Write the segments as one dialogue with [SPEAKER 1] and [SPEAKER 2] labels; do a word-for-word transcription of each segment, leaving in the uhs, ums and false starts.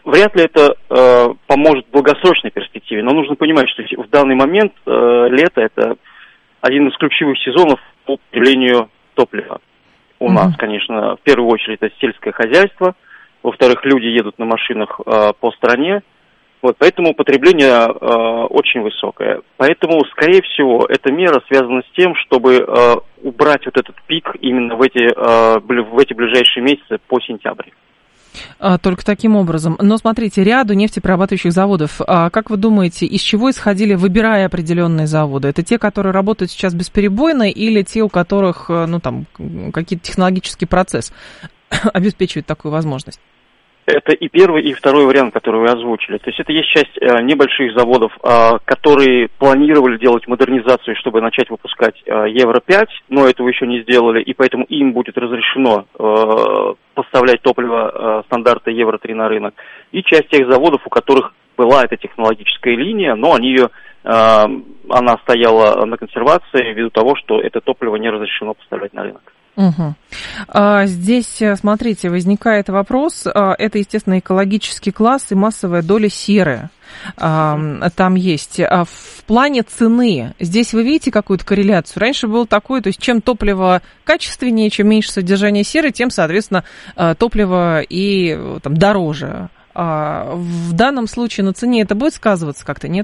[SPEAKER 1] вряд ли это э, поможет в долгосрочной перспективе, но нужно понимать, что в данный момент э, лето – это один из ключевых сезонов по потреблению топлива. У mm-hmm. нас, конечно, в первую очередь это сельское хозяйство, во-вторых, люди едут на машинах э, по стране, вот, поэтому потребление э, очень высокое. Поэтому, скорее всего, эта мера связана с тем, чтобы э, убрать вот этот пик именно в эти, э, в эти ближайшие месяцы по сентябрь.
[SPEAKER 2] Только таким образом. Но смотрите, ряду нефтеперерабатывающих заводов, как вы думаете, из чего исходили, выбирая определенные заводы? Это те, которые работают сейчас бесперебойно, или те, у которых, ну, там, какие-то технологический процесс обеспечивает такую возможность?
[SPEAKER 1] Это и первый, и второй вариант, который вы озвучили. То есть это есть часть э, небольших заводов, э, которые планировали делать модернизацию, чтобы начать выпускать э, евро пять, но этого еще не сделали, и поэтому им будет разрешено э, поставлять топливо э, стандарта евро три на рынок. И часть тех заводов, у которых была эта технологическая линия, но они ее, э, она стояла на консервации ввиду того, что это топливо не разрешено поставлять на рынок.
[SPEAKER 2] Угу. А, здесь, смотрите, возникает вопрос, а, это, естественно, экологический класс и массовая доля серы а, там есть. А в плане цены, здесь вы видите какую-то корреляцию? Раньше было такое, то есть чем топливо качественнее, чем меньше содержание серы, тем, соответственно, топливо и там, дороже. А в данном случае на цене это будет сказываться как-то, нет?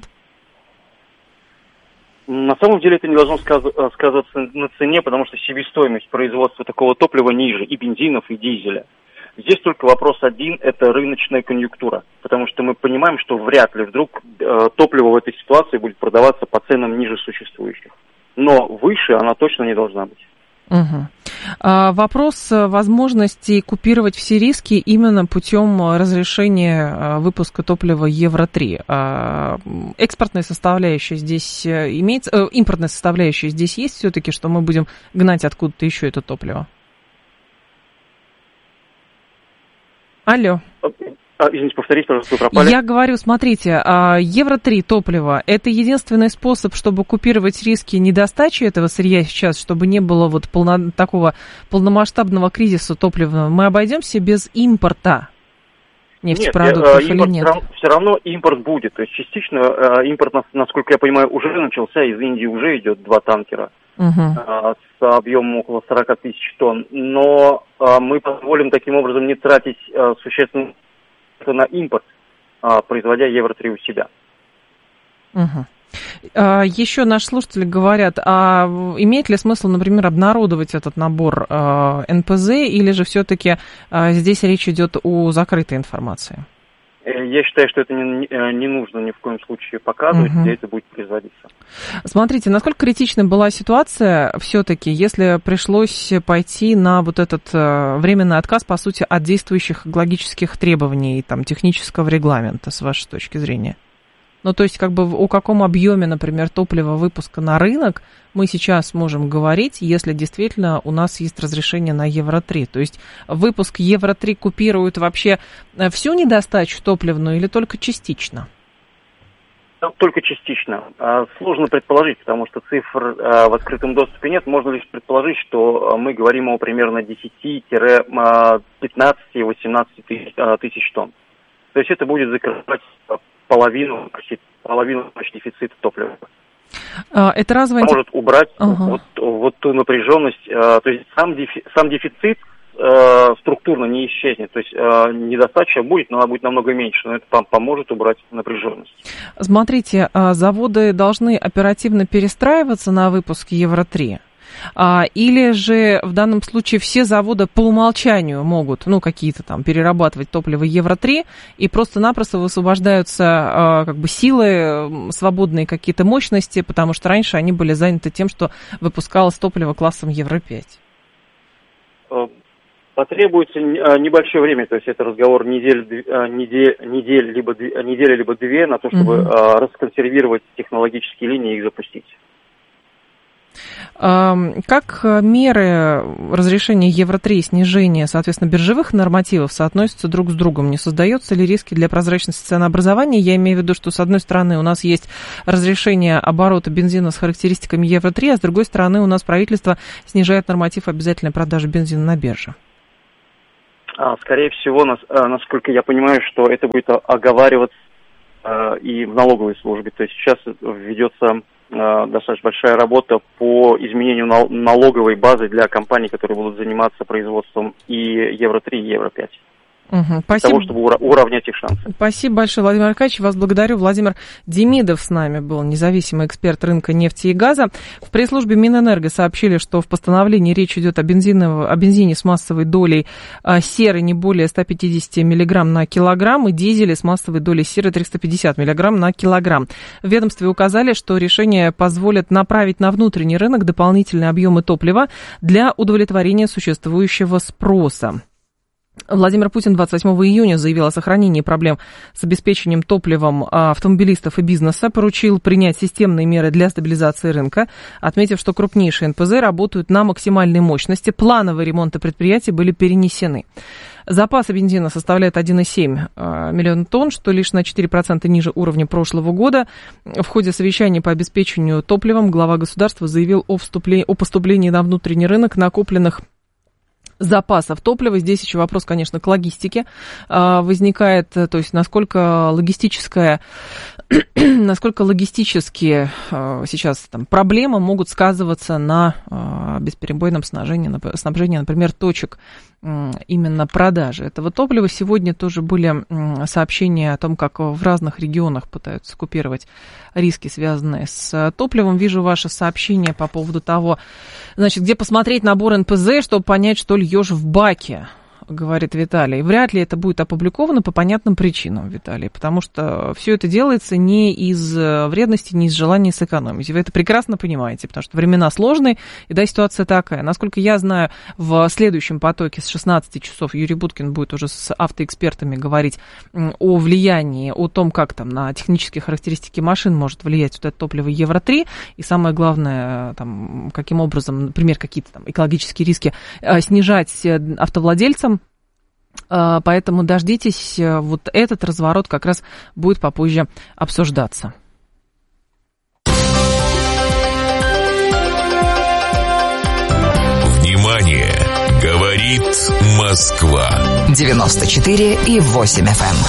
[SPEAKER 1] На самом деле это не должно сказываться на цене, потому что себестоимость производства такого топлива ниже и бензинов, и дизеля. Здесь только вопрос один – это рыночная конъюнктура, потому что мы понимаем, что вряд ли вдруг э, топливо в этой ситуации будет продаваться по ценам ниже существующих. Но выше она точно не должна быть.
[SPEAKER 2] Угу. А, вопрос возможности купировать все риски именно путем разрешения выпуска топлива евро три. А, экспортная составляющая здесь имеется, э, импортная составляющая здесь есть все-таки, что мы будем гнать откуда-то еще это топливо? Алло.
[SPEAKER 1] А, извините, повторите, пожалуйста, вы пропали.
[SPEAKER 2] Я говорю, смотрите, евро три топливо – это единственный способ, чтобы купировать риски недостачи этого сырья сейчас, чтобы не было вот полно, такого полномасштабного кризиса топливного. Мы обойдемся без импорта нефтепродуктов
[SPEAKER 1] нет,
[SPEAKER 2] или
[SPEAKER 1] импорт
[SPEAKER 2] нет?
[SPEAKER 1] Все равно импорт будет. То есть частично импорт, насколько я понимаю, уже начался. Из Индии уже идет два танкера uh-huh. с объемом около сорок тысяч тонн. Но мы позволим таким образом не тратить существенно на импорт, производя евро три у себя.
[SPEAKER 2] Угу. Еще наши слушатели говорят, а имеет ли смысл, например, обнародовать этот набор эн пэ зэ, или же все-таки здесь речь идет о закрытой информации?
[SPEAKER 1] Я считаю, что это не, не нужно ни в коем случае показывать, угу. где это будет производиться.
[SPEAKER 2] Смотрите, насколько критична была ситуация все-таки, если пришлось пойти на вот этот временный отказ, по сути, от действующих экологических требований, там, технического регламента, с вашей точки зрения? Ну, то есть, как бы, о каком объеме, например, топлива выпуска на рынок мы сейчас можем говорить, если действительно у нас есть разрешение на евро три? То есть, выпуск евро три купирует вообще всю недостачу топливную или только частично?
[SPEAKER 1] Только частично. Сложно предположить, потому что цифр в открытом доступе нет. Можно лишь предположить, что мы говорим о примерно десять-пятнадцать-восемнадцать тысяч тонн. То есть, это будет закрывать половину, почти половину почти дефицита топлива.
[SPEAKER 2] А, это разве...
[SPEAKER 1] Может убрать
[SPEAKER 2] ага.
[SPEAKER 1] вот, вот ту напряженность, то есть сам, дефи, сам дефицит э, структурно не исчезнет, то есть э, недостача будет, но она будет намного меньше, но это поможет убрать напряженность.
[SPEAKER 2] Смотрите, заводы должны оперативно перестраиваться на выпуск евро три. Или же в данном случае все заводы по умолчанию могут, ну, какие-то там перерабатывать топливо евро три, и просто-напросто высвобождаются как бы силы, свободные какие-то мощности, потому что раньше они были заняты тем, что выпускалось топливо классом евро пять.
[SPEAKER 1] Потребуется небольшое время, то есть это разговор недель, недель, недель, либо, неделя, либо две на то, чтобы uh-huh. расконсервировать технологические линии и их запустить.
[SPEAKER 2] Как меры разрешения евро три и снижения, соответственно, биржевых нормативов соотносятся друг с другом? Не создаются ли риски для прозрачности ценообразования? Я имею в виду, что с одной стороны у нас есть разрешение оборота бензина с характеристиками евро три, а с другой стороны у нас правительство снижает норматив обязательной продажи бензина на бирже.
[SPEAKER 1] Скорее всего, насколько я понимаю, что это будет оговариваться и в налоговой службе. То есть сейчас ведется достаточно большая работа по изменению налоговой базы для компаний, которые будут заниматься производством и евро три, и евро пять.
[SPEAKER 2] Угу,
[SPEAKER 1] для
[SPEAKER 2] спасибо.
[SPEAKER 1] того, чтобы ура- уравнять их шансы.
[SPEAKER 2] Спасибо большое, Владимир Аркадьевич. Вас благодарю. Владимир Демидов с нами был, независимый эксперт рынка нефти и газа. В пресс-службе Минэнерго сообщили, что в постановлении речь идет о, о бензине с массовой долей серы не более ста пятидесяти миллиграмм на килограмм и дизеле с массовой долей серы триста пятьдесят миллиграмм на килограмм. В ведомстве указали, что решение позволит направить на внутренний рынок дополнительные объемы топлива для удовлетворения существующего спроса. Владимир Путин двадцать восьмого июня заявил о сохранении проблем с обеспечением топливом автомобилистов и бизнеса, поручил принять системные меры для стабилизации рынка, отметив, что крупнейшие эн пэ зэ работают на максимальной мощности, плановые ремонты предприятий были перенесены. Запасы бензина составляют один целых семь десятых миллиона тонн, что лишь на четыре процента ниже уровня прошлого года. В ходе совещания по обеспечению топливом глава государства заявил о, вступлении, о поступлении на внутренний рынок накопленных запасов топлива. Здесь еще вопрос, конечно, к логистике а, возникает, то есть насколько логистическая, насколько логистические а, сейчас там проблемы могут сказываться на а, бесперебойном снабжении, снабжении, например, точек а, именно продажи этого топлива. Сегодня тоже были а, сообщения о том, как в разных регионах пытаются купировать риски, связанные с топливом. Вижу ваше сообщение по поводу того, значит, где посмотреть набор эн пэ зэ, чтобы понять, что льешь в баке, говорит Виталий. Вряд ли это будет опубликовано по понятным причинам, Виталий, потому что все это делается не из вредности, не из желания сэкономить. Вы это прекрасно понимаете, потому что времена сложные, и да, ситуация такая. Насколько я знаю, в следующем потоке с шестнадцати часов Юрий Буткин будет уже с автоэкспертами говорить о влиянии, о том, как там на технические характеристики машин может влиять вот это топливо евро три, и самое главное, там, каким образом, например, какие-то там экологические риски снижать автовладельцам. Поэтому дождитесь, вот этот разворот как раз будет попозже обсуждаться.
[SPEAKER 3] Внимание! Говорит Москва.
[SPEAKER 4] девяносто четыре и восемь эф эм.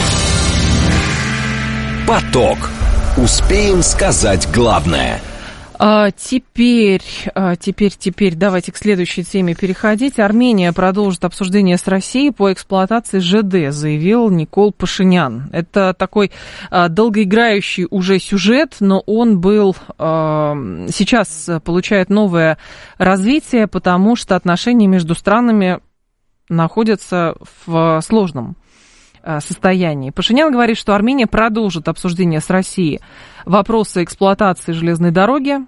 [SPEAKER 3] Поток. Успеем сказать главное.
[SPEAKER 2] А, теперь, а, теперь, теперь давайте к следующей теме переходить. Армения продолжит обсуждение с Россией по эксплуатации жэ дэ, заявил Никол Пашинян. Это такой а, долгоиграющий уже сюжет, но он был а, сейчас получает новое развитие, потому что отношения между странами находятся в сложном состоянии. Пашинян говорит, что Армения продолжит обсуждение с Россией вопроса эксплуатации железной дороги.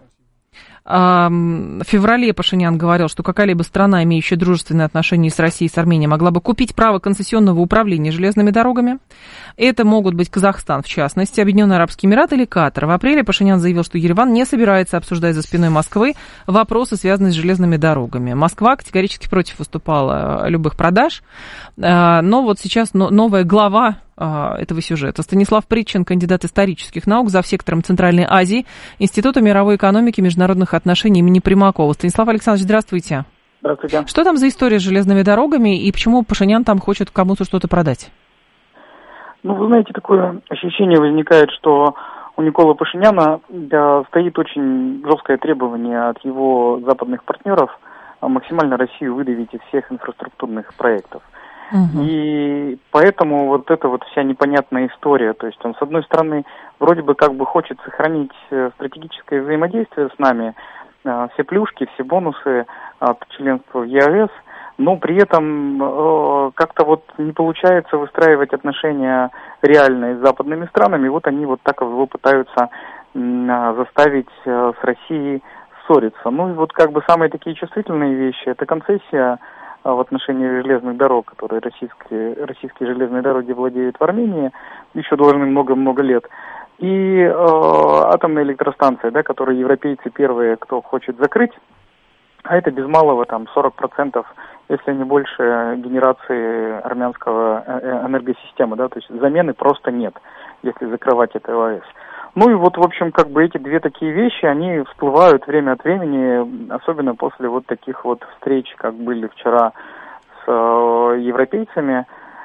[SPEAKER 2] В феврале Пашинян говорил, что какая-либо страна, имеющая дружественные отношения с Россией, с Арменией, могла бы купить право концессионного управления железными дорогами. Это могут быть Казахстан, в частности, Объединенные Арабские Эмираты или Катар. В апреле Пашинян заявил, что Ереван не собирается обсуждать за спиной Москвы вопросы, связанные с железными дорогами. Москва категорически против выступала любых продаж, но вот сейчас новая глава этого сюжета. Станислав Притчин, кандидат исторических наук, завсектором Центральной Азии, Института мировой экономики и международных отношений имени Примакова. Станислав Александрович, здравствуйте.
[SPEAKER 5] Здравствуйте.
[SPEAKER 2] Что там за история с железными дорогами и почему Пашинян там хочет кому-то что-то продать?
[SPEAKER 5] Ну, вы знаете, такое ощущение возникает, что у Никола Пашиняна да, стоит очень жесткое требование от его западных партнеров максимально Россию выдавить из всех инфраструктурных проектов. Угу. И поэтому вот эта вот вся непонятная история, то есть он, с одной стороны, вроде бы как бы хочет сохранить стратегическое взаимодействие с нами, все плюшки, все бонусы от членства в е а эс, но при этом как-то вот не получается выстраивать отношения реальные с западными странами, вот они вот так его пытаются заставить с Россией ссориться. Ну и вот как бы самые такие чувствительные вещи, это концессия в отношении железных дорог, которые российские, российские железные дороги владеют в Армении, еще должны много-много лет. И э, атомная электростанция, да, которые европейцы первые, кто хочет закрыть, а это без малого там сорок процентов, если не больше, генерации армянского энергосистемы, да, то есть замены просто нет, если закрывать это о а эс. Ну и вот, в общем, как бы эти две такие вещи, они всплывают время от времени, особенно после вот таких вот встреч, как были вчера с э, европейцами.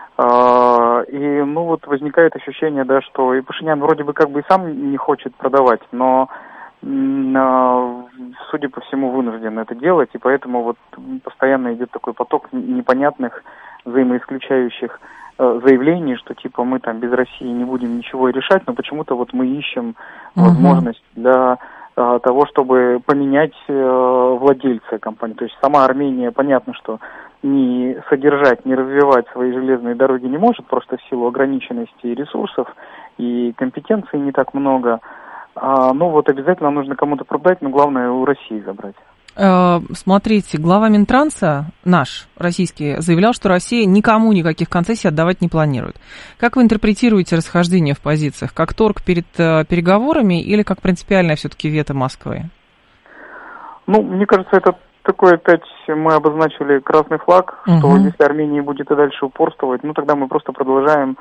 [SPEAKER 5] Э, и, ну, вот возникает ощущение, да, что и Пашинян вроде бы как бы и сам не хочет продавать, но, э, судя по всему, вынужден это делать, и поэтому вот постоянно идет такой поток непонятных, взаимоисключающих э, заявлений, что типа мы там без России не будем ничего решать, но почему-то вот мы ищем uh-huh. возможность для э, того, чтобы поменять э, владельца компании. То есть сама Армения, понятно, что не содержать, не развивать свои железные дороги не может, просто в силу ограниченности ресурсов и компетенций не так много. А, ну вот обязательно нужно кому-то продать, но главное у России забрать.
[SPEAKER 2] Смотрите, глава Минтранса, наш, российский, заявлял, что Россия никому никаких концессий отдавать не планирует. Как вы интерпретируете расхождение в позициях? Как торг перед переговорами или как принципиальное все-таки вето Москвы?
[SPEAKER 5] Ну, мне кажется, это такой опять мы обозначили красный флаг, угу. что если Армения будет и дальше упорствовать, ну тогда мы просто продолжаем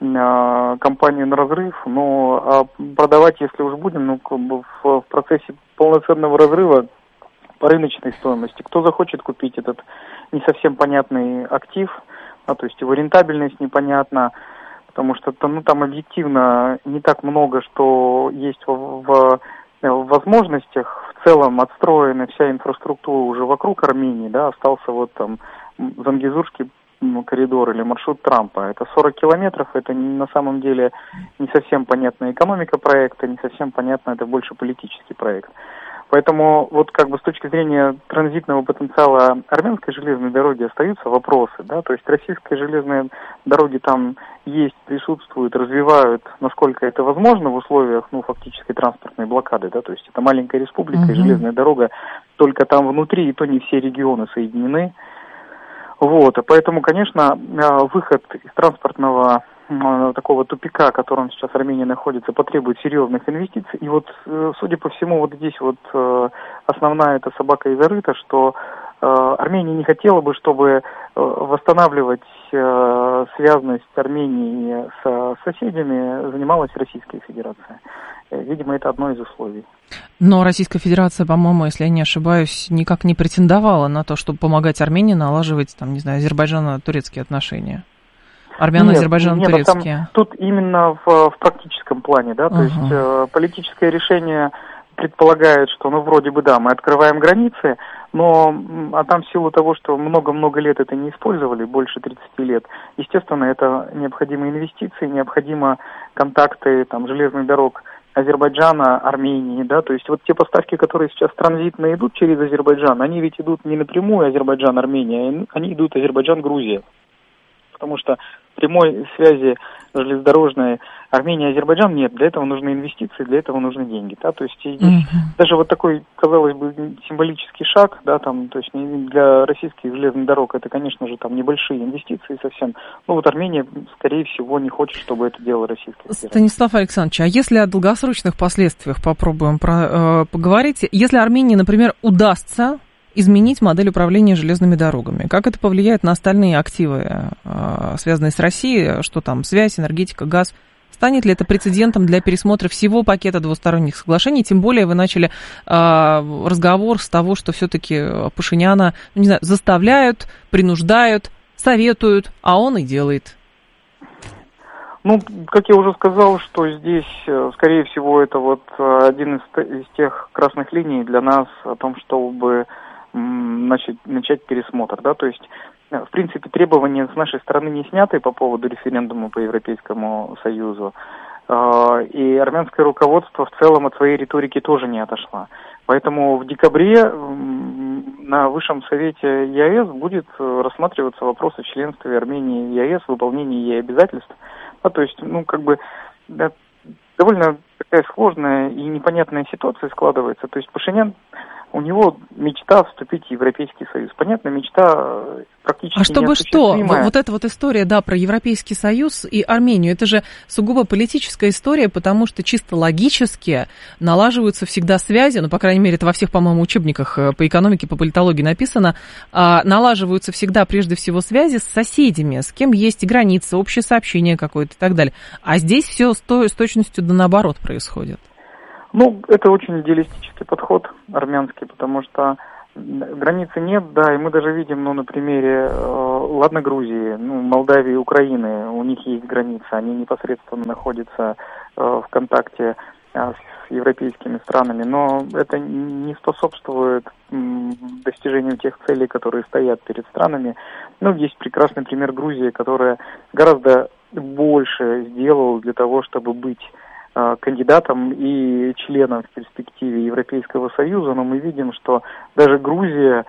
[SPEAKER 5] э, кампанию на разрыв, но а продавать, если уж будем, ну как бы в, в процессе полноценного разрыва по рыночной стоимости. Кто захочет купить этот не совсем понятный актив, а, то есть его рентабельность непонятна, потому что ну, там объективно не так много, что есть в, в, в возможностях. В целом отстроена вся инфраструктура уже вокруг Армении, да, остался вот там Зангезурский коридор или маршрут Трампа. Это сорок километров, это на самом деле не совсем понятная экономика проекта, не совсем понятно, это больше политический проект. Поэтому вот как бы с точки зрения транзитного потенциала армянской железной дороги остаются вопросы, да, то есть российские железные дороги там есть, присутствуют, развивают, насколько это возможно в условиях, ну, фактической транспортной блокады, да, то есть это маленькая республика, uh-huh. и железная дорога только там внутри, и то не все регионы соединены. Вот, и поэтому, конечно, выход из транспортного такого тупика, в котором сейчас Армения находится, потребует серьезных инвестиций. И вот, судя по всему, вот здесь вот основная эта собака и зарыта, что Армения не хотела бы, чтобы восстанавливать связность Армении с соседями занималась Российская Федерация. Видимо, это одно из условий.
[SPEAKER 2] Но Российская Федерация, по-моему, если я не ошибаюсь, никак не претендовала на то, чтобы помогать Армении налаживать, там, не знаю, азербайджано-турецкие отношения. Армяно-азербайджано-турецкие.
[SPEAKER 5] Тут именно в, в практическом плане, да, то uh-huh. есть э, политическое решение предполагает, что, ну, вроде бы, да, мы открываем границы, но, а там в силу того, что много-много лет это не использовали, больше тридцати лет, естественно, это необходимы инвестиции, необходимы контакты, там, железных дорог Азербайджана, Армении, да, то есть вот те поставки, которые сейчас транзитно идут через Азербайджан, они ведь идут не напрямую Азербайджан-Армения, они идут Азербайджан-Грузия. Потому что прямой связи железнодорожной Армения и Азербайджан нет. Для этого нужны инвестиции, для этого нужны деньги. Да? То есть здесь mm-hmm. даже вот такой, казалось бы, символический шаг, да, там, то есть для российских железных дорог это, конечно же, там небольшие инвестиции совсем. Но вот Армения, скорее всего, не хочет, чтобы это делала Российская Федерация.
[SPEAKER 2] Станислав Александрович, а если о долгосрочных последствиях попробуем про, э, поговорить? Если Армении, например, удастся изменить модель управления железными дорогами. Как это повлияет на остальные активы, связанные с Россией, что там связь, энергетика, газ? Станет ли это прецедентом для пересмотра всего пакета двусторонних соглашений? Тем более вы начали разговор с того, что все-таки Пашиняна, ну, не знаю, заставляют, принуждают, советуют, а он и делает.
[SPEAKER 5] Ну, как я уже сказал, что здесь, скорее всего, это вот один из, из тех красных линий для нас о том, чтобы начать, начать пересмотр, да, то есть, в принципе, требования с нашей стороны не сняты по поводу референдума по Европейскому Союзу, и армянское руководство в целом от своей риторики тоже не отошло. Поэтому в декабре на Высшем Совете ЕАЭС будет рассматриваться вопрос о членстве Армении в ЕАЭС, выполнении ей обязательств. А, то есть, ну, как бы, да, довольно такая сложная и непонятная ситуация складывается. То есть Пашинян, у него мечта вступить в Европейский Союз. Понятно, мечта практически
[SPEAKER 2] А чтобы что? Вот эта вот история, да, про Европейский Союз и Армению, это же сугубо политическая история, потому что чисто логически налаживаются всегда связи, ну, по крайней мере, это во всех, по-моему, учебниках по экономике, по политологии написано, а, налаживаются всегда прежде всего связи с соседями, с кем есть и границы, общее сообщение какое-то и так далее. А здесь все с, то, с точностью да наоборот происходит.
[SPEAKER 5] Ну, это очень идеалистический подход армянский, потому что Границы нет, да, и мы даже видим, ну, на примере, э, ладно, Грузии, ну, Молдавии, Украины, у них есть граница, они непосредственно находятся э, в контакте э, с европейскими странами, но это не способствует м, достижению тех целей, которые стоят перед странами. Ну, есть прекрасный пример Грузии, которая гораздо больше сделала для того, чтобы быть кандидатом и членом в перспективе Европейского Союза, но мы видим, что даже Грузия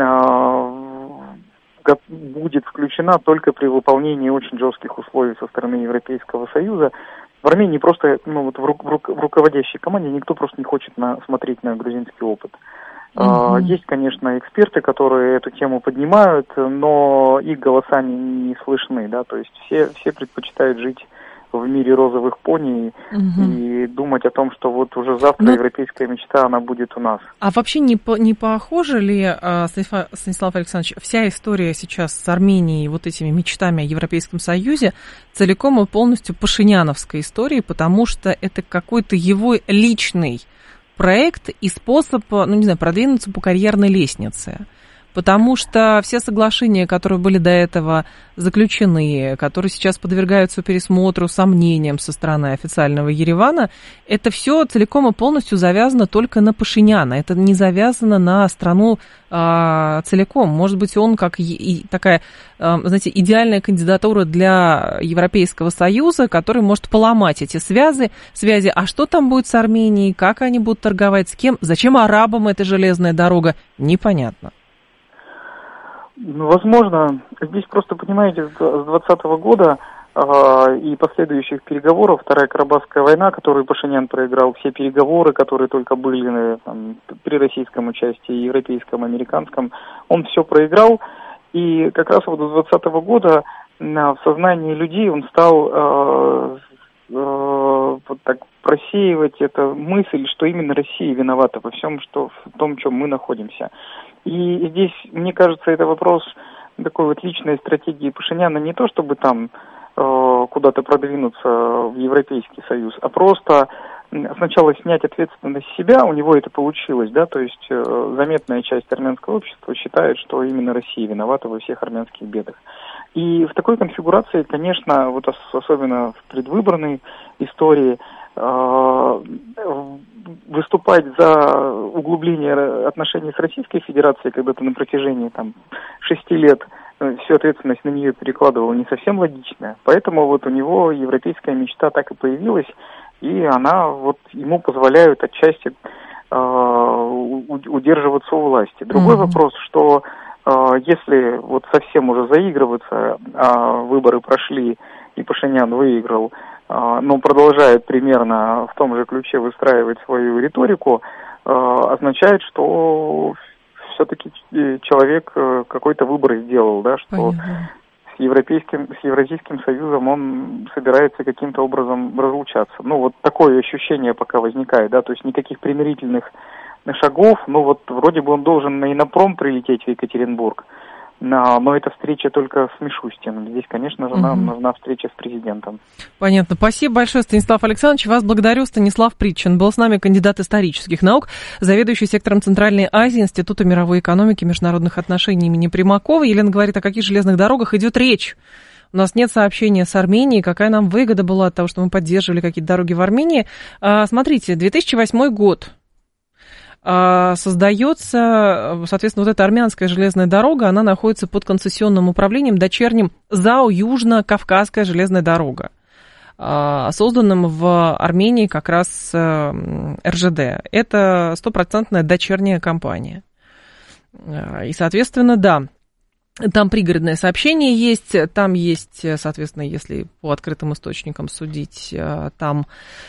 [SPEAKER 5] э, будет включена только при выполнении очень жестких условий со стороны Европейского Союза. В Армении просто, ну, вот в, ру- в, ру- в руководящей команде никто просто не хочет на- смотреть на грузинский опыт. Mm-hmm. Э, есть, конечно, эксперты, которые эту тему поднимают, но их голоса не, не слышны, да, то есть все, все предпочитают жить в мире розовых пони угу. и думать о том, что вот уже завтра Но... европейская мечта, она будет у нас.
[SPEAKER 2] А вообще не, по, не похоже ли, Станислав Александрович, вся история сейчас с Арменией, вот этими мечтами о Европейском Союзе, целиком и полностью пашиняновской историей, потому что это какой-то его личный проект и способ, ну не знаю, продвинуться по карьерной лестнице? Потому что все соглашения, которые были до этого заключены, которые сейчас подвергаются пересмотру, сомнениям со стороны официального Еревана, это все целиком и полностью завязано только на Пашиняна. Это не завязано на страну а, целиком. Может быть, он как и, и такая, а, знаете, идеальная кандидатура для Европейского Союза, который может поломать эти связи, связи. А что там будет с Арменией, как они будут торговать, с кем, зачем арабам эта железная дорога, непонятно.
[SPEAKER 5] Ну, возможно, здесь просто, понимаете, с двадцатого года э, и последующих переговоров, Вторая Карабахская война, которую Пашинян проиграл, все переговоры, которые только были там, при российском участии, европейском, американском, он все проиграл. И как раз вот с двадцатого года э, в сознании людей он стал э, э, вот так просеивать эту мысль, что именно Россия виновата во всем, что, в том, в чем мы находимся. И здесь, мне кажется, это вопрос такой вот личной стратегии Пашиняна, не то чтобы там э, куда-то продвинуться в Европейский Союз, а просто сначала снять ответственность с себя, у него это получилось, да, то есть э, заметная часть армянского общества считает, что именно Россия виновата во всех армянских бедах. И в такой конфигурации, конечно, вот особенно в предвыборной истории, выступать за углубление отношений с Российской Федерацией, когда ты на протяжении там, шести лет всю ответственность на нее перекладывал, не совсем логично. Поэтому вот у него европейская мечта так и появилась, и она вот ему позволяет отчасти э, удерживаться у власти. Другой mm-hmm. вопрос, что э, если вот совсем уже заигрываться, а выборы прошли и Пашинян выиграл, но продолжает примерно в том же ключе выстраивать свою риторику, означает, что все-таки человек какой-то выбор сделал, да, что с европейским, с Евразийским Союзом он собирается каким-то образом разлучаться. Ну, вот такое ощущение пока возникает, да, то есть никаких примирительных шагов, ну, вот вроде бы он должен на инопром прилететь в Екатеринбург, но эта встреча только с Мишустиным. Здесь, конечно же, нам угу. нужна встреча с президентом.
[SPEAKER 2] Понятно. Спасибо большое, Станислав Александрович. Вас благодарю. Станислав Притчин был с нами, кандидат исторических наук, заведующий сектором Центральной Азии Института мировой экономики и международных отношений имени Примакова. Елена говорит, о каких железных дорогах идет речь? У нас нет сообщения с Арменией. Какая нам выгода была от того, что мы поддерживали какие-то дороги в Армении? А, смотрите, две тысячи восьмой год. Создается, соответственно, вот эта армянская железная дорога, она находится под концессионным управлением дочерним ЗАО «Южно-Кавказская железная дорога», созданным в Армении как раз эр жэ дэ. Это стопроцентная дочерняя компания. И, соответственно, да, там пригородное сообщение есть, там есть, соответственно, если по открытым источникам судить, там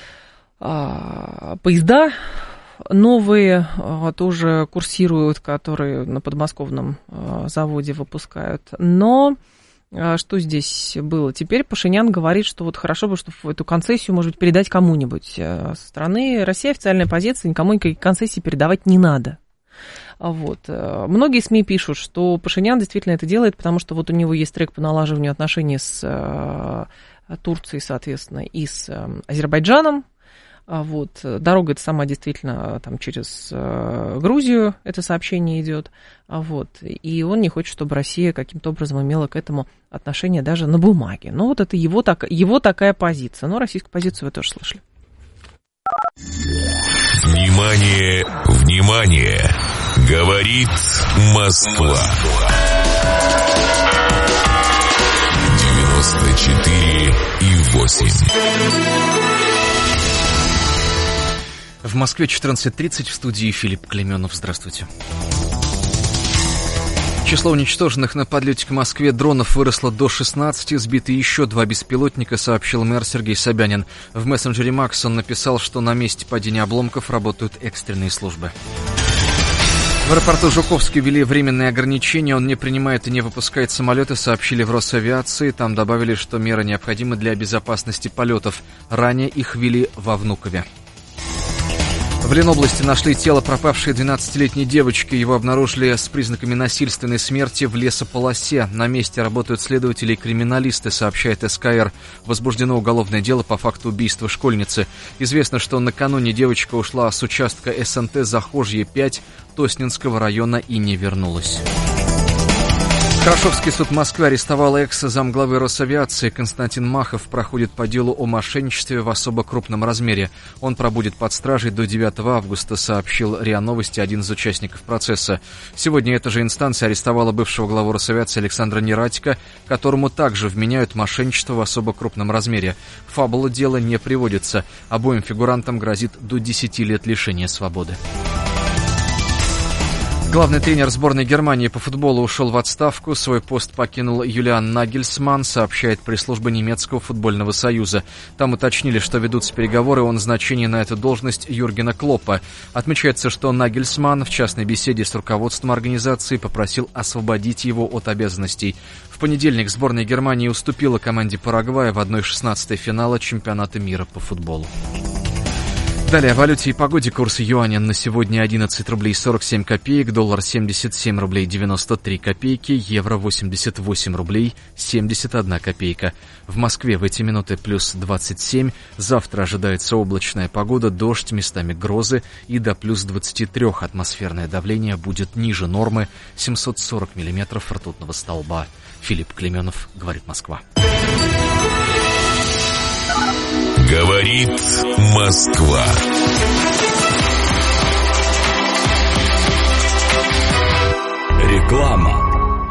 [SPEAKER 2] поезда новые тоже курсируют, которые на подмосковном заводе выпускают. Но что здесь было? Теперь Пашинян говорит, что вот хорошо бы, что эту концессию, может быть, передать кому-нибудь со стороны России. Официальная позиция, никому никакие концессии передавать не надо. Вот. Многие СМИ пишут, что Пашинян действительно это делает, потому что вот у него есть трек по налаживанию отношений с Турцией, соответственно, и с Азербайджаном. Вот. Дорога эта сама действительно там через Грузию это сообщение идет. Вот. И он не хочет, чтобы Россия каким-то образом имела к этому отношение даже на бумаге. Ну, вот это его, так, его такая позиция. Но российскую позицию вы тоже слышали.
[SPEAKER 3] Внимание, внимание! Говорит Москва. девяносто четыре и восемь.
[SPEAKER 6] В Москве четырнадцать тридцать, в студии Филипп Клеменов. Здравствуйте. Число уничтоженных на подлете к Москве дронов выросло до шестнадцати, сбиты еще два беспилотника, сообщил мэр Сергей Собянин. В мессенджере Макс он написал, что на месте падения обломков работают экстренные службы. В аэропорту Жуковский ввели временные ограничения, он не принимает и не выпускает самолеты, сообщили в Росавиации. Там добавили, что меры необходимы для безопасности полетов. Ранее их ввели во Внукове. В Ленобласти нашли тело пропавшей двенадцатилетней девочки. Его обнаружили с признаками насильственной смерти в лесополосе. На месте работают следователи и криминалисты, сообщает СКР. Возбуждено уголовное дело по факту убийства школьницы. Известно, что накануне девочка ушла с участка СНТ Захожье пять Тоснинского района и не вернулась. Хорошевский суд Москвы арестовал экс-замглавы Росавиации. Константин Махов проходит по делу о мошенничестве в особо крупном размере. Он пробудет под стражей до девятого августа, сообщил РИА Новости один из участников процесса. Сегодня эта же инстанция арестовала бывшего главу Росавиации Александра Нератика, которому также вменяют мошенничество в особо крупном размере. Фабула дела не приводится. Обоим фигурантам грозит до десяти лет лишения свободы. Главный тренер сборной Германии по футболу ушел в отставку. Свой пост покинул Юлиан Нагельсманн, сообщает пресс-служба немецкого футбольного союза. Там уточнили, что ведутся переговоры о назначении на эту должность Юргена Клоппа. Отмечается, что Нагельсманн в частной беседе с руководством организации попросил освободить его от обязанностей. В понедельник сборная Германии уступила команде Парагвая в одной шестнадцатой финала чемпионата мира по футболу. Далее о валюте и погоде. Курс юаня на сегодня одиннадцать рублей сорок семь копеек, доллар семьдесят семь рублей девяносто три копейки, евро восемьдесят восемь рублей семьдесят одна копейка. В Москве в эти минуты плюс двадцать семь. Завтра ожидается облачная погода, дождь, местами грозы и до плюс двадцать три. Атмосферное давление будет ниже нормы, семьсот сорок миллиметров ртутного столба. Филипп Клеменов, говорит Москва.
[SPEAKER 3] Говорит Москва. Реклама.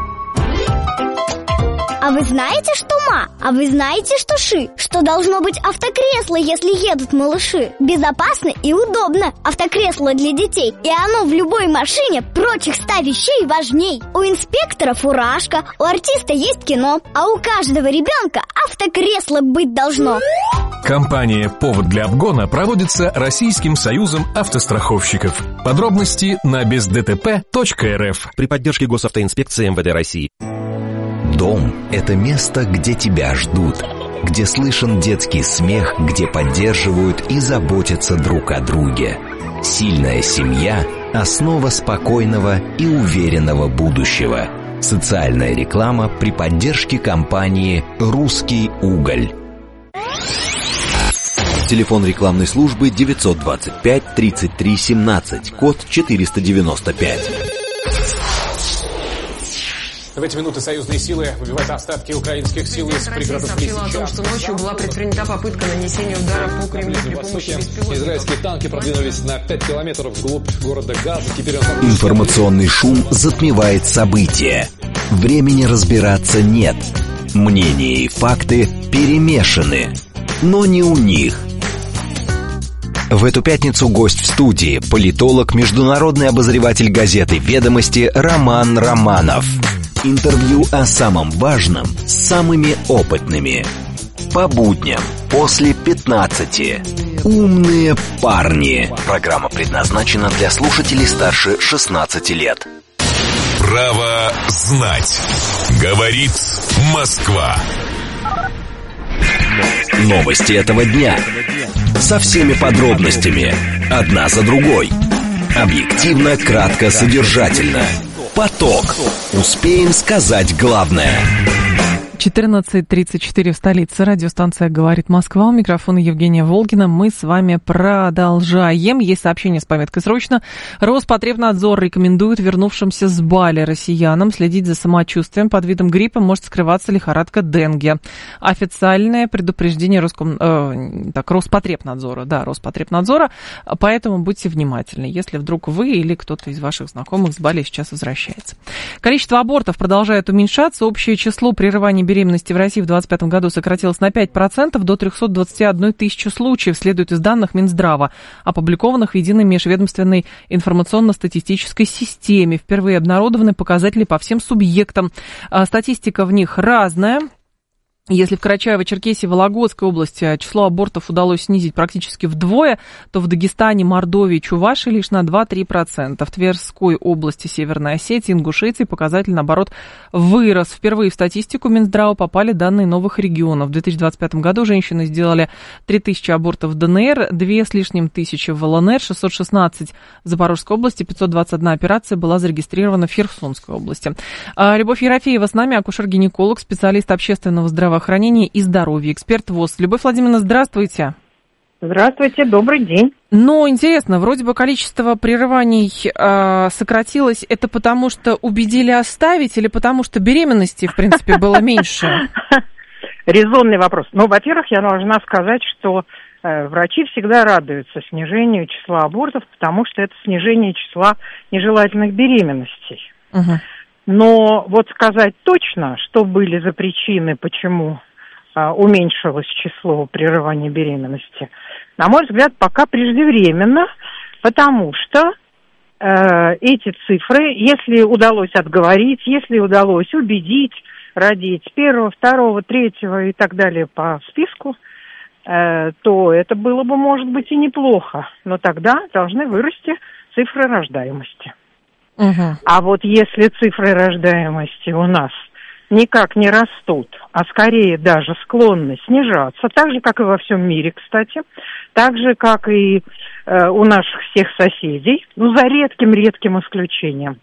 [SPEAKER 7] А вы знаете, что ма? А вы знаете, что ши? Что должно быть автокресло, если едут малыши? Безопасно и удобно. Автокресло для детей. И оно в любой машине прочих ста вещей важней. У инспектора фуражка, у артиста есть кино, а у каждого ребенка автокресло быть должно.
[SPEAKER 8] Компания «Повод для обгона» проводится Российским союзом автостраховщиков. Подробности на без дэ тэ пэ точка эр эф при поддержке Госавтоинспекции эм вэ дэ России.
[SPEAKER 3] Дом – это место, где тебя ждут, где слышен детский смех, где поддерживают и заботятся друг о друге. Сильная семья – основа спокойного и уверенного будущего. Социальная реклама при поддержке компании «Русский уголь». Телефон рекламной службы девятьсот двадцать пять тридцать три семнадцать, код четыреста девяносто пять.
[SPEAKER 9] В эти минуты союзные силы выбивают остатки украинских сил из пригородов
[SPEAKER 10] сообщила о том, что ночью была предпринята попытка нанесения удара по Кремлю при помощи беспилотников.
[SPEAKER 9] Израильские танки продвинулись на пять километров вглубь города Газа. Теперь он...
[SPEAKER 3] Информационный шум затмевает события. Времени разбираться нет. Мнения и факты перемешаны. Но не у них. В эту пятницу гость в студии – политолог, международный обозреватель газеты «Ведомости» Роман Романов. Интервью о самом важном с самыми опытными. По будням после пятнадцати. Умные парни. Программа предназначена для слушателей старше шестнадцати лет. Право знать. Говорит Москва. Новости этого дня. Со всеми подробностями. Одна за другой. Объективно, кратко, содержательно. Поток. Успеем сказать главное.
[SPEAKER 2] четырнадцать тридцать четыре в столице. Радиостанция «Говорит Москва». У микрофона Евгения Волгина. Мы с вами продолжаем. Есть сообщение с пометкой «Срочно». Роспотребнадзор рекомендует вернувшимся с Бали россиянам следить за самочувствием. Под видом гриппа может скрываться лихорадка денге. Официальное предупреждение Роском... э, так, Роспотребнадзора. Да, Роспотребнадзора. Поэтому будьте внимательны, если вдруг вы или кто-то из ваших знакомых с Бали сейчас возвращается. Количество абортов продолжает уменьшаться. Общее число прерываний беременности в России в двадцать пятом году сократилось на пять процентов до триста двадцать одна тысяча случаев, следует из данных Минздрава, опубликованных в единой межведомственной информационно-статистической системе. Впервые обнародованы показатели по всем субъектам. Статистика в них разная. Если в Карачаево-Черкесии, Вологодской области число абортов удалось снизить практически вдвое, то в Дагестане, Мордовии, Чувашии лишь на два-три процента. В Тверской области, Северной Осетии, Ингушетии показатель, наоборот, вырос. Впервые в статистику Минздрава попали данные новых регионов. В две тысячи двадцать пятом году женщины сделали три тысячи абортов в ДНР, две с лишним тысячи в ЛНР, шестьсот шестнадцать в Запорожской области, пятьсот двадцать одна операция была зарегистрирована в Херсонской области. Любовь Ерофеева с нами, акушер-гинеколог, специалист общественного здравоохранения и здоровья, эксперт ВОЗ. Любовь Владимировна, здравствуйте.
[SPEAKER 11] Здравствуйте, добрый день.
[SPEAKER 2] Ну, интересно, вроде бы количество прерываний э, сократилось. Это потому, что убедили оставить или потому, что беременности, в принципе, было меньше?
[SPEAKER 11] Резонный вопрос. Ну, во-первых, я должна сказать, что э, врачи всегда радуются снижению числа абортов, потому что это снижение числа нежелательных беременностей. Угу. Но вот сказать точно, что были за причины, почему а, уменьшилось число прерываний беременности, на мой взгляд, пока преждевременно, потому что э, эти цифры, если удалось отговорить, если удалось убедить, родить первого, второго, третьего и так далее по списку, э, то это было бы, может быть, и неплохо. Но тогда должны вырасти цифры рождаемости. Угу. А вот если цифры рождаемости у нас никак не растут, а скорее даже склонны снижаться, так же, как и во всем мире, кстати, так же, как и э, у наших всех соседей, ну, за редким-редким исключением,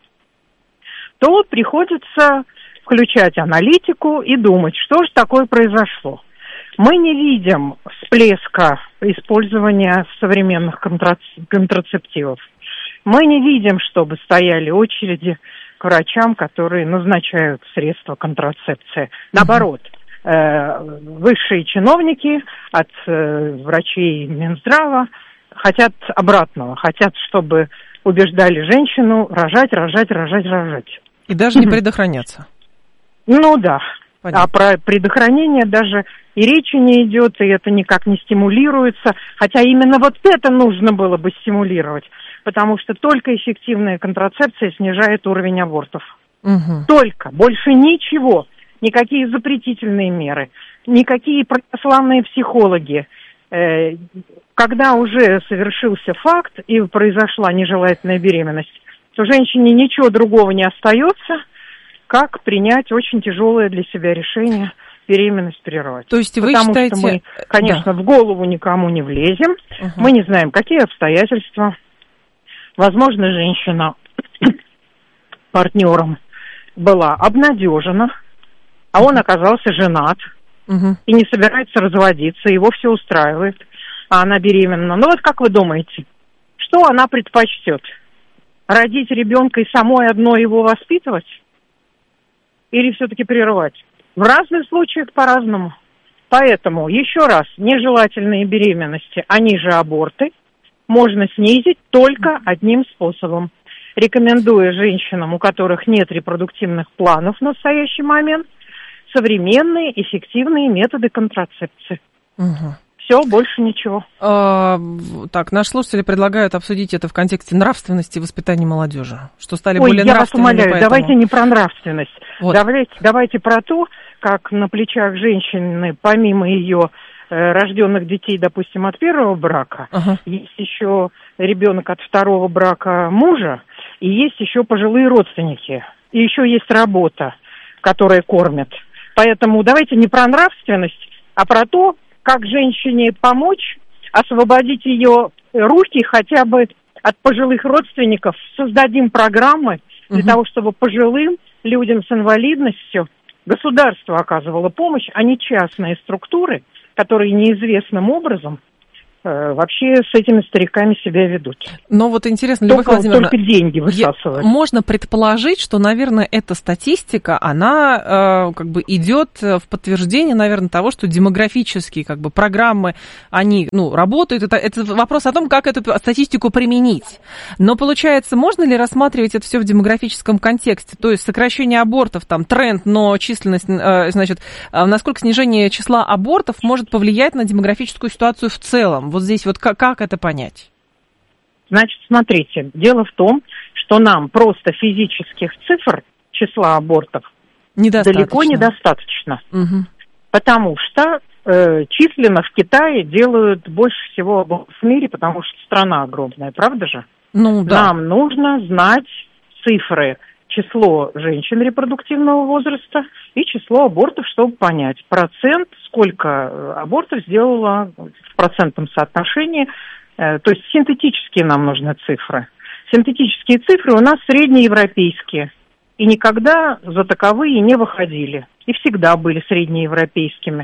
[SPEAKER 11] то приходится включать аналитику и думать, что же такое произошло. Мы не видим всплеска использования современных контрацептивов. Мы не видим, чтобы стояли очереди к врачам, которые назначают средства контрацепции. Наоборот, э, высшие чиновники от э, врачей Минздрава хотят обратного. Хотят, чтобы убеждали женщину рожать, рожать, рожать, рожать.
[SPEAKER 2] И даже не предохраняться.
[SPEAKER 11] Ну да. Понятно. А про предохранение даже и речи не идет, и это никак не стимулируется. Хотя именно вот это нужно было бы стимулировать. Потому что только эффективная контрацепция снижает уровень абортов. Угу. Только. Больше ничего. Никакие запретительные меры. Никакие православные психологи. Э, когда уже совершился факт и произошла нежелательная беременность, то женщине ничего другого не остается, как принять очень тяжелое для себя решение беременность прервать.
[SPEAKER 2] То есть вы
[SPEAKER 11] Потому
[SPEAKER 2] считаете...
[SPEAKER 11] что мы, конечно, да. в голову никому не влезем. Угу. Мы не знаем, какие обстоятельства. Возможно, женщина партнером была обнадежена, а он оказался женат угу. и не собирается разводиться, его все устраивает, а она беременна. Ну вот как вы думаете, что она предпочтет? Родить ребенка и самой одной его воспитывать? Или все-таки прерывать? В разных случаях по-разному. Поэтому, еще раз, нежелательные беременности, они же аборты, можно снизить только одним способом. Рекомендуя женщинам, у которых нет репродуктивных планов в настоящий момент, современные эффективные методы контрацепции. Угу. Все, больше ничего.
[SPEAKER 2] А, так, наши слушатели предлагают обсудить это в контексте нравственности и воспитания молодежи, что стали
[SPEAKER 11] Ой,
[SPEAKER 2] более
[SPEAKER 11] я
[SPEAKER 2] нравственными.
[SPEAKER 11] вас умоляю,
[SPEAKER 2] поэтому...
[SPEAKER 11] давайте не про нравственность.
[SPEAKER 2] Вот.
[SPEAKER 11] Давайте, давайте про то, как на плечах женщины, помимо ее рожденных детей, допустим, от первого брака, ага. есть еще ребенок от второго брака мужа, и есть еще пожилые родственники, и еще есть работа, которая кормит. Поэтому давайте не про нравственность, а про то, как женщине помочь, освободить ее руки хотя бы от пожилых родственников. Создадим программы для угу. того, чтобы пожилым людям с инвалидностью государство оказывало помощь, а не частные структуры, которые неизвестным образом вообще с этими стариками себя ведут.
[SPEAKER 2] Но вот интересно, Любовь
[SPEAKER 11] только,
[SPEAKER 2] Владимировна,
[SPEAKER 11] только деньги высасывают.
[SPEAKER 2] Можно предположить, что, наверное, эта статистика, она э, как бы идет в подтверждение, наверное, того, что демографические как бы программы, они, ну, работают. Это, это вопрос о том, как эту статистику применить. Но получается, можно ли рассматривать это все в демографическом контексте? То есть сокращение абортов, там, тренд, но численность, э, значит, э, насколько снижение числа абортов может повлиять на демографическую ситуацию в целом? Вот здесь вот как, как это понять?
[SPEAKER 11] Значит, смотрите, дело в том, что нам просто физических цифр числа абортов далеко недостаточно.
[SPEAKER 2] Угу.
[SPEAKER 11] Потому что э, численно в Китае делают больше всего абортов в мире, потому что страна огромная, правда же?
[SPEAKER 2] Ну, да.
[SPEAKER 11] Нам нужно знать цифры, число женщин репродуктивного возраста и число абортов, чтобы понять процент, сколько абортов сделала в процентном соотношении. То есть синтетические нам нужны цифры. Синтетические цифры у нас среднеевропейские. И никогда за таковые не выходили. И всегда были среднеевропейскими.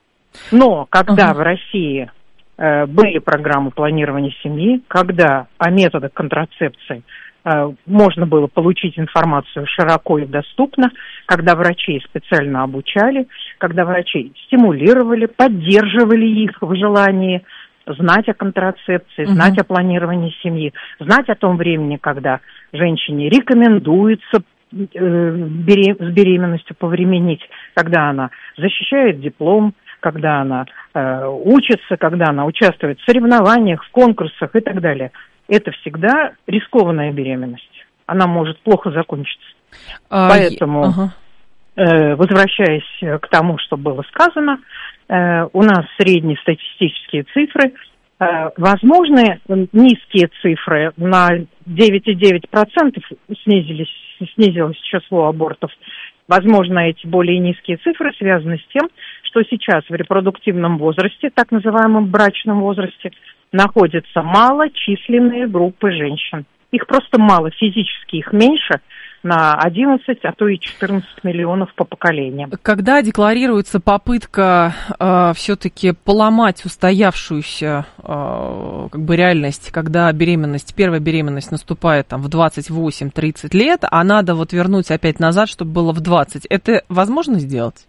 [SPEAKER 11] Но когда uh-huh. в России э, были программы планирования семьи, когда о методах контрацепции можно было получить информацию широко и доступно, когда врачей специально обучали, когда врачей стимулировали, поддерживали их в желании знать о контрацепции, угу. знать о планировании семьи, знать о том времени, когда женщине рекомендуется с беременностью повременить, когда она защищает диплом, когда она э, учится, когда она участвует в соревнованиях, в конкурсах и так далее. Это всегда рискованная беременность. Она может плохо закончиться. А, Поэтому, ага. э, возвращаясь к тому, что было сказано, э, у нас средние статистические цифры. Э, возможны низкие цифры, на девять целых девять десятых процента снизились, снизилось число абортов. Возможно, эти более низкие цифры связаны с тем, что сейчас в репродуктивном возрасте, так называемом брачном возрасте, находятся малочисленные группы женщин. Их просто мало, физически их меньше на одиннадцать, а то и четырнадцать миллионов по поколениям.
[SPEAKER 2] Когда декларируется попытка э, все-таки поломать устоявшуюся э, как бы реальность, когда беременность, первая беременность наступает там в двадцать восемь - тридцать лет, а надо вот вернуть опять назад, чтобы было в двадцать, это возможно сделать?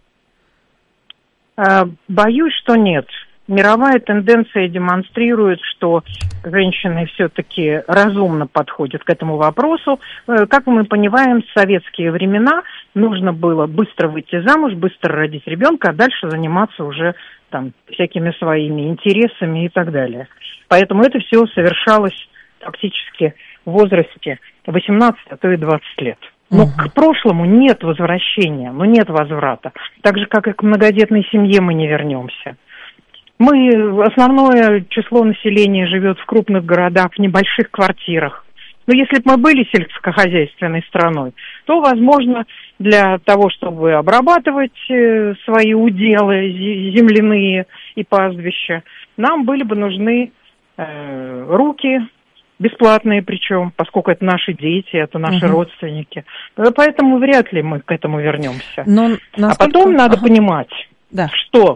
[SPEAKER 11] Э, боюсь, что нет. Мировая тенденция демонстрирует, что женщины все-таки разумно подходят к этому вопросу. Как мы понимаем, в советские времена нужно было быстро выйти замуж, быстро родить ребенка, а дальше заниматься уже там всякими своими интересами и так далее. Поэтому это все совершалось фактически в возрасте восемнадцать, а то и двадцать лет. Но uh-huh. к прошлому нет возвращения, ну нет возврата. Так же, как и к многодетной семье мы не вернемся. Мы, основное число населения живет в крупных городах, в небольших квартирах. Но если бы мы были сельскохозяйственной страной, то, возможно, для того, чтобы обрабатывать свои уделы земляные и пастбища, нам были бы нужны э, руки, бесплатные причем, поскольку это наши дети, это наши угу. родственники. Поэтому вряд ли мы к этому вернемся. Но насколько... А потом надо ага. понимать, да. что...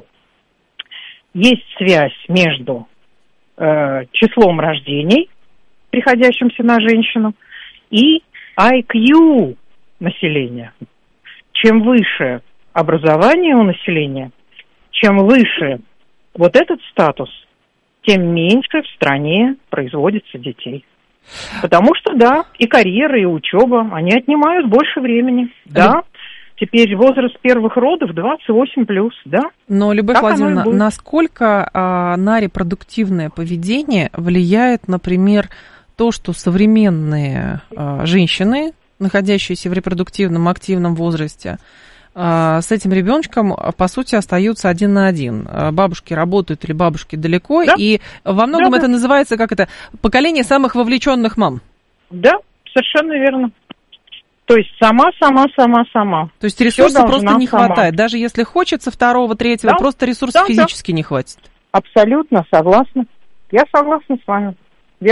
[SPEAKER 11] Есть связь между э, числом рождений, приходящимся на женщину, и ай кью населения. Чем выше образование у населения, чем выше вот этот статус, тем меньше в стране производится детей. Потому что, да, и карьера, и учеба, они отнимают больше времени, да. Теперь возраст первых родов двадцать восемь плюс, да?
[SPEAKER 2] Но, Любовь так Владимировна, насколько а, на репродуктивное поведение влияет, например, то, что современные а, женщины, находящиеся в репродуктивном активном возрасте, а, с этим ребеночком, по сути, остаются один на один. Бабушки работают или бабушки далеко, да? И во многом да, это да. называется, как это, поколение самых вовлеченных мам.
[SPEAKER 11] Да, совершенно верно. То есть сама, сама, сама, сама.
[SPEAKER 2] То есть ресурсов просто не сама. Хватает. Даже если хочется второго, третьего, да? просто ресурсов да, физически да. не хватит.
[SPEAKER 11] Абсолютно согласна. Я согласна с вами. Верно.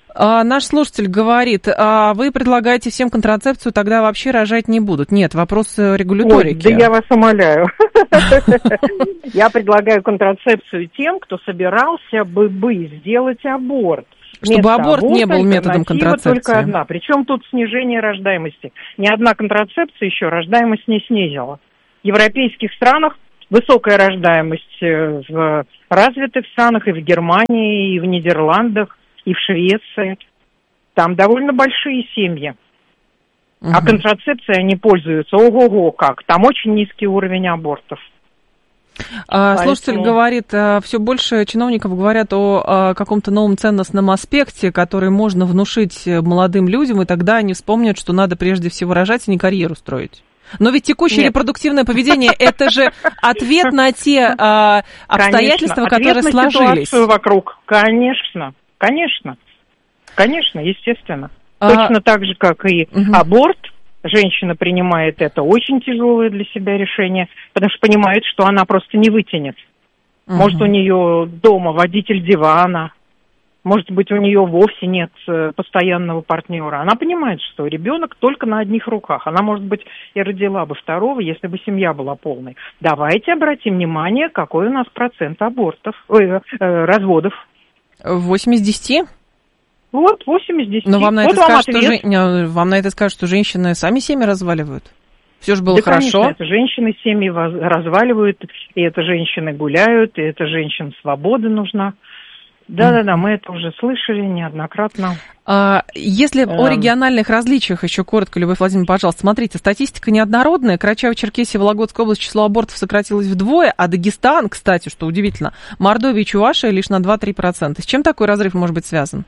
[SPEAKER 2] А, наш слушатель говорит, а вы предлагаете всем контрацепцию, тогда вообще рожать не будут. Нет, вопрос регуляторики.
[SPEAKER 11] Ой, да я вас умоляю. Я предлагаю контрацепцию тем, кто собирался бы сделать аборт.
[SPEAKER 2] Чтобы аборт не был методом контрацепции.
[SPEAKER 11] Только одна. Причем тут снижение рождаемости. Ни одна контрацепция еще рождаемость не снизила. В европейских странах высокая рождаемость в развитых странах, и в Германии, и в Нидерландах, и в Швеции. Там довольно большие семьи. Угу. А контрацепцией они пользуются ого-го как. Там очень низкий уровень абортов.
[SPEAKER 2] А, слушатель Поэтому... говорит, все больше чиновников говорят о, о каком-то новом ценностном аспекте, который можно внушить молодым людям, и тогда они вспомнят, что надо прежде всего рожать, а не карьеру строить. Но ведь текущее Нет. репродуктивное поведение – это же ответ на те а, обстоятельства,
[SPEAKER 11] Конечно.
[SPEAKER 2] которые
[SPEAKER 11] ответ
[SPEAKER 2] сложились.
[SPEAKER 11] На ситуацию вокруг. Конечно, конечно, конечно, естественно. А... Точно так же, как и угу. аборт. Женщина принимает это очень тяжелое для себя решение, потому что понимает, что она просто не вытянет. Угу. Может, у нее дома водитель дивана, может быть, у нее вовсе нет постоянного партнера. Она понимает, что ребенок только на одних руках. Она, может быть, и родила бы второго, если бы семья была полной. Давайте обратим внимание, какой у нас процент абортов, ой, э, разводов.
[SPEAKER 2] восемь из десяти?
[SPEAKER 11] Вот, восемь из десяти.
[SPEAKER 2] Но вам на,
[SPEAKER 11] вот
[SPEAKER 2] это
[SPEAKER 11] вам,
[SPEAKER 2] скажут, что жен... вам на это скажут, что женщины сами семьи разваливают? Все же было
[SPEAKER 11] да,
[SPEAKER 2] хорошо.
[SPEAKER 11] Конечно, это женщины семьи разваливают, и это женщины гуляют, и это женщинам свобода нужна. Да-да-да, мы это уже слышали неоднократно.
[SPEAKER 2] А, если эм... о региональных различиях еще коротко, Любовь Владимировна, пожалуйста. Смотрите, статистика неоднородная. Карачаево-Черкесия, Вологодская область, число абортов сократилось вдвое, а Дагестан, кстати, что удивительно, Мордовия и Чувашия лишь на два-три процента. С чем такой разрыв может быть связан?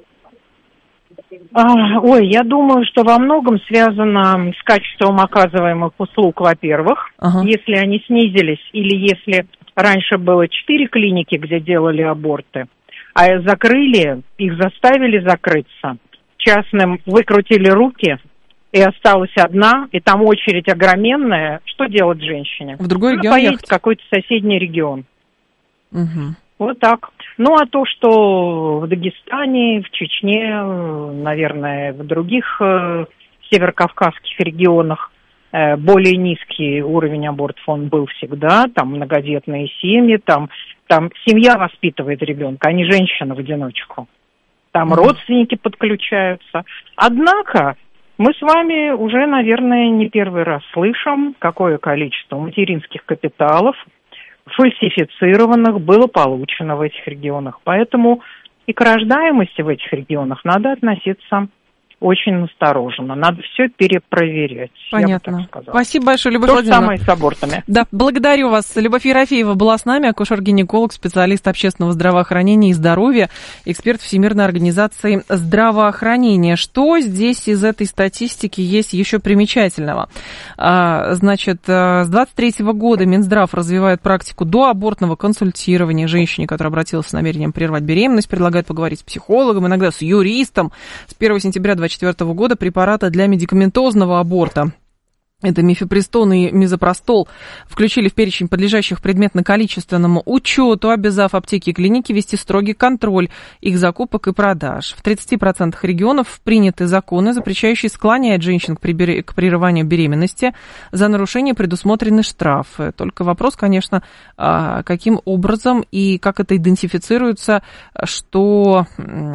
[SPEAKER 11] А, ой, я думаю, что во многом связано с качеством оказываемых услуг, во-первых. Ага. Если они снизились, или если раньше было четыре клиники, где делали аборты, а закрыли, их заставили закрыться. Частным выкрутили руки, и осталась одна, и там очередь огроменная. Что делать женщине?
[SPEAKER 2] В другой регион
[SPEAKER 11] поедет в какой-то соседний регион.
[SPEAKER 2] Угу.
[SPEAKER 11] Вот так. Ну, а то, что в Дагестане, в Чечне, наверное, в других э, северокавказских регионах э, более низкий уровень абортов он был всегда. Там многодетные семьи, там, там семья воспитывает ребенка, а не женщина в одиночку. Там mm-hmm. родственники подключаются. Однако мы с вами уже, наверное, не первый раз слышим, какое количество материнских капиталов фальсифицированных было получено в этих регионах. Поэтому и к рождаемости в этих регионах надо относиться очень настороженно. Надо все перепроверять.
[SPEAKER 2] Понятно. Спасибо большое, Любовь
[SPEAKER 11] То
[SPEAKER 2] Владимировна.
[SPEAKER 11] же самое с абортами.
[SPEAKER 2] Да, благодарю вас. Любовь Ерофеева была с нами, акушер-гинеколог, специалист общественного здравоохранения и здоровья, эксперт Всемирной организации здравоохранения. Что здесь из этой статистики есть еще примечательного? Значит, с двадцать третьего года Минздрав развивает практику доабортного консультирования женщине, которая обратилась с намерением прервать беременность, предлагает поговорить с психологом, иногда с юристом. С первого сентября двадцать четвёртого года препараты для медикаментозного аборта, это мифепристон и мизопростол, включили в перечень подлежащих предметно-количественному учету, обязав аптеки и клиники вести строгий контроль их закупок и продаж. В тридцати процентах регионов приняты законы, запрещающие склонять женщин к, прибер... к прерыванию беременности. За нарушение предусмотрены штрафы. Только вопрос, конечно, каким образом и как это идентифицируется, что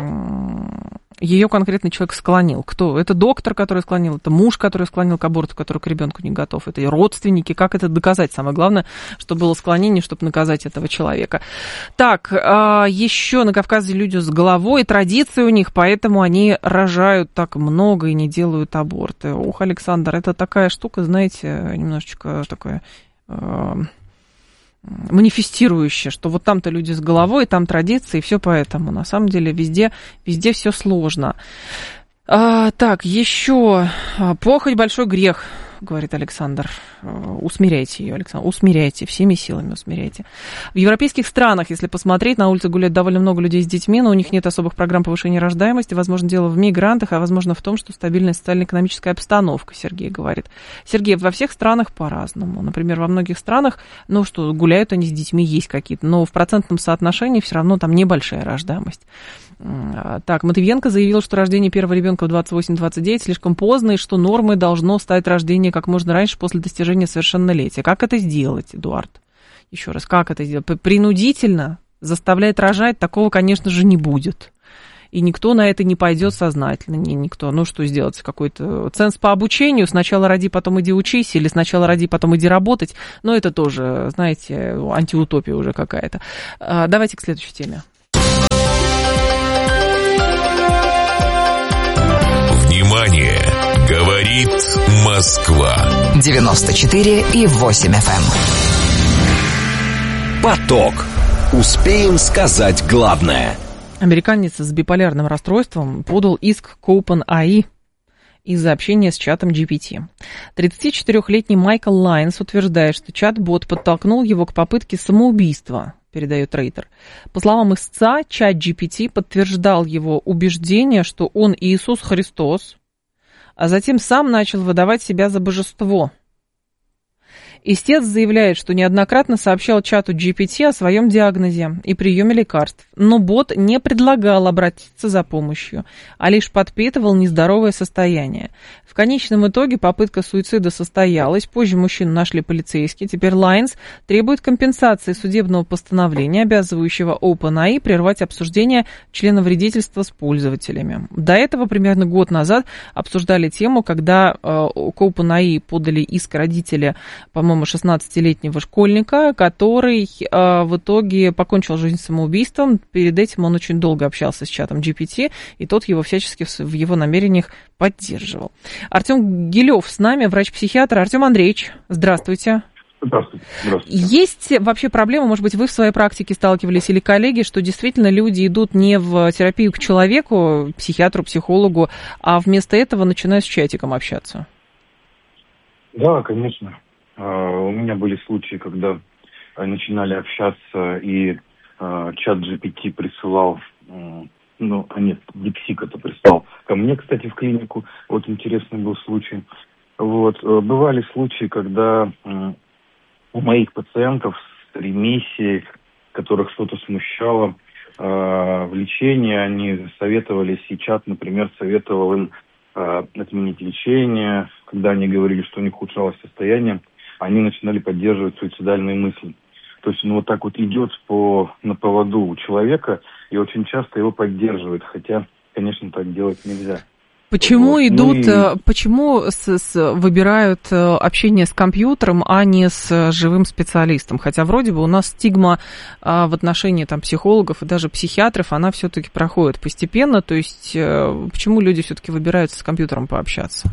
[SPEAKER 2] ее конкретный человек склонил. Кто? Это доктор, который склонил, это муж, который склонил к аборту, который к ребенку не готов, это родственники. Как это доказать? Самое главное, чтобы было склонение, чтобы наказать этого человека. Так, еще на Кавказе люди с головой, традиции у них, поэтому они рожают так много и не делают аборты. Ух, Александр, это такая штука, знаете, немножечко такая манифестирующее, что вот там-то люди с головой, там традиции, и все поэтому. На самом деле везде, везде все сложно. А, так, еще похоть большой грех, говорит Александр. Усмиряйте ее, Александр, усмиряйте, всеми силами усмиряйте. В европейских странах, если посмотреть, на улице гуляет довольно много людей с детьми, но у них нет особых программ повышения рождаемости. Возможно, дело в мигрантах, а возможно в том, что стабильная социально-экономическая обстановка, Сергей говорит. Сергей, во всех странах по-разному. Например, во многих странах, ну что, гуляют они с детьми, есть какие-то, но в процентном соотношении все равно там небольшая рождаемость. Так, Матвиенко заявил, что рождение первого ребенка в двадцать восемь двадцать девять слишком поздно, и что нормой должно стать рождение как можно раньше после достижения совершеннолетия. Как это сделать, Эдуард? Еще раз, как это сделать? Принудительно заставлять рожать, такого, конечно же, не будет. И никто на это не пойдет сознательно, не, никто. Ну, что сделать? Какой-то ценз по обучению, сначала роди, потом иди учись, или сначала роди, потом иди работать. Но это тоже, знаете, антиутопия уже какая-то. Давайте к следующей теме.
[SPEAKER 8] Внимание! Говорит Москва.
[SPEAKER 4] девяносто четыре и восемь эф эм.
[SPEAKER 3] Поток. Успеем сказать главное.
[SPEAKER 2] Американец с биполярным расстройством подал иск к OpenAI из-за общения с чатом джи пи ти. тридцатичетырёхлетний Майкл Лайнс утверждает, что чат-бот подтолкнул его к попытке самоубийства, передает Рейтер. По словам истца, чат джи пи ти подтверждал его убеждение, что он Иисус Христос, а затем сам начал выдавать себя за божество. Истец заявляет, что неоднократно сообщал чату джи пи ти о своем диагнозе и приеме лекарств, но бот не предлагал обратиться за помощью, а лишь подпитывал нездоровое состояние. В конечном итоге попытка суицида состоялась, позже мужчину нашли полицейские, теперь Лайнс требует компенсации судебного постановления, обязывающего OpenAI прервать обсуждение членовредительства с пользователями. До этого примерно год назад обсуждали тему, когда э, к OpenAI подали иск родители, по-моему, шестнадцатилетнего школьника, который э, в итоге покончил жизнь самоубийством. Перед этим он очень долго общался с чатом джи пи ти, и тот его всячески в, в его намерениях поддерживал. Артем Гилев с нами, врач-психиатр. Артем Андреевич, здравствуйте.
[SPEAKER 12] Здравствуйте. Здравствуйте.
[SPEAKER 2] Есть вообще проблема, может быть, вы в своей практике сталкивались или коллеги, что действительно люди идут не в терапию к человеку, психиатру, психологу, а вместо этого начинают с чатиком общаться?
[SPEAKER 12] Да, конечно. Uh, у меня были случаи, когда uh, начинали общаться, и uh, чат джи пи ти присылал, uh, ну, а нет, DeepSeek это прислал ко мне, кстати, в клинику. Вот интересный был случай. Вот. Uh, бывали случаи, когда uh, у моих пациентов с ремиссией, которых что-то смущало uh, в лечении, они советовались, и чат, например, советовал им uh, отменить лечение, когда они говорили, что у них ухудшалось состояние, они начинали поддерживать суицидальные мысли. То есть он вот так вот идет по, на поводу у человека и очень часто его поддерживает, хотя, конечно, так делать нельзя.
[SPEAKER 2] Почему вот. идут,
[SPEAKER 12] ну и...
[SPEAKER 2] почему с, с, выбирают общение с компьютером, а не с живым специалистом? Хотя вроде бы у нас стигма а, в отношении там, психологов и даже психиатров, она все-таки проходит постепенно. То есть почему люди все-таки выбирают с компьютером пообщаться?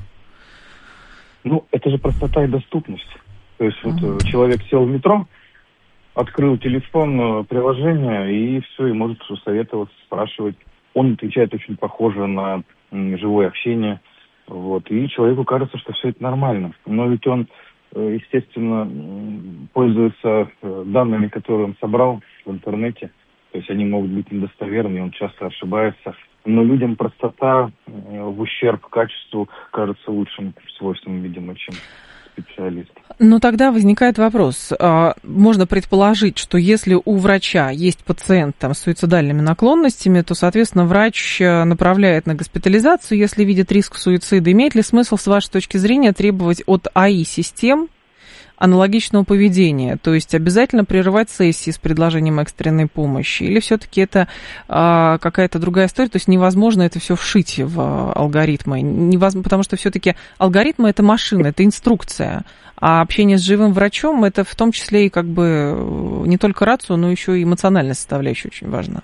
[SPEAKER 12] Ну, это же простота и доступность. То есть вот uh-huh. человек сел в метро, открыл телефон, приложение, и все, и может советоваться, спрашивать. Он отвечает очень похоже на м, живое общение. Вот, и человеку кажется, что все это нормально. Но ведь он, естественно, пользуется данными, которые он собрал в интернете. То есть они могут быть недостоверны, и он часто ошибается. Но людям простота в ущерб качеству кажется лучшим свойством, видимо, чем специалист.
[SPEAKER 2] Ну, тогда возникает вопрос. Можно предположить, что если у врача есть пациент там, с суицидальными наклонностями, то, соответственно, врач направляет на госпитализацию, если видит риск суицида. Имеет ли смысл, с вашей точки зрения, требовать от эй ай-систем аналогичного поведения, то есть обязательно прерывать сессии с предложением экстренной помощи, или все-таки это а, какая-то другая история, то есть невозможно это все вшить в а, алгоритмы, невозможно, потому что все-таки алгоритмы это машина, это инструкция, а общение с живым врачом это в том числе и как бы не только рацио, но еще и эмоциональная составляющая очень важна.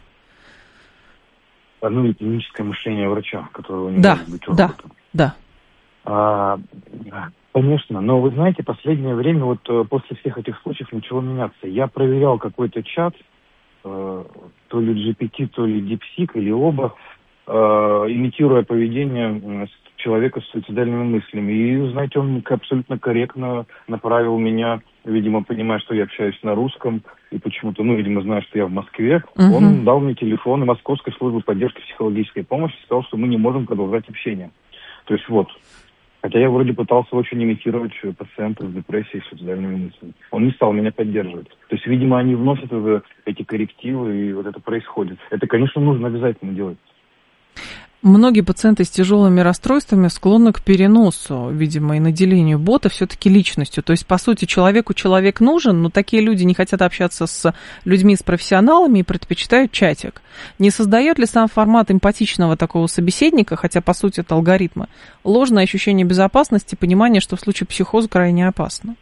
[SPEAKER 12] Ну и клиническое мышление врача, которого не
[SPEAKER 2] да,
[SPEAKER 12] может быть роботом.
[SPEAKER 2] Да, да.
[SPEAKER 12] А, конечно, но вы знаете, последнее время, вот после всех этих случаев начало меняться. Я проверял какой-то чат, э, то ли джи пи ти, то ли DeepSeek, или оба, э, имитируя поведение человека с суицидальными мыслями. И, знаете, он абсолютно корректно направил меня, видимо, понимая, что я общаюсь на русском, и почему-то, ну, видимо, зная, что я в Москве, uh-huh. он дал мне телефон Московской службы поддержки психологической помощи и сказал, что мы не можем продолжать общение. То есть вот. Хотя я вроде пытался очень имитировать пациента с депрессией, с суицидальными мыслями. Он не стал меня поддерживать. То есть, видимо, они вносят это, эти коррективы, и вот это происходит. Это, конечно, нужно обязательно делать.
[SPEAKER 2] Многие пациенты с тяжелыми расстройствами склонны к переносу, видимо, и наделению бота все-таки личностью. То есть, по сути, человеку человек нужен, но такие люди не хотят общаться с людьми, с профессионалами и предпочитают чатик. Не создает ли сам формат эмпатичного такого собеседника, хотя, по сути, это алгоритмы, ложное ощущение безопасности, понимание, что в случае психоза крайне опасно?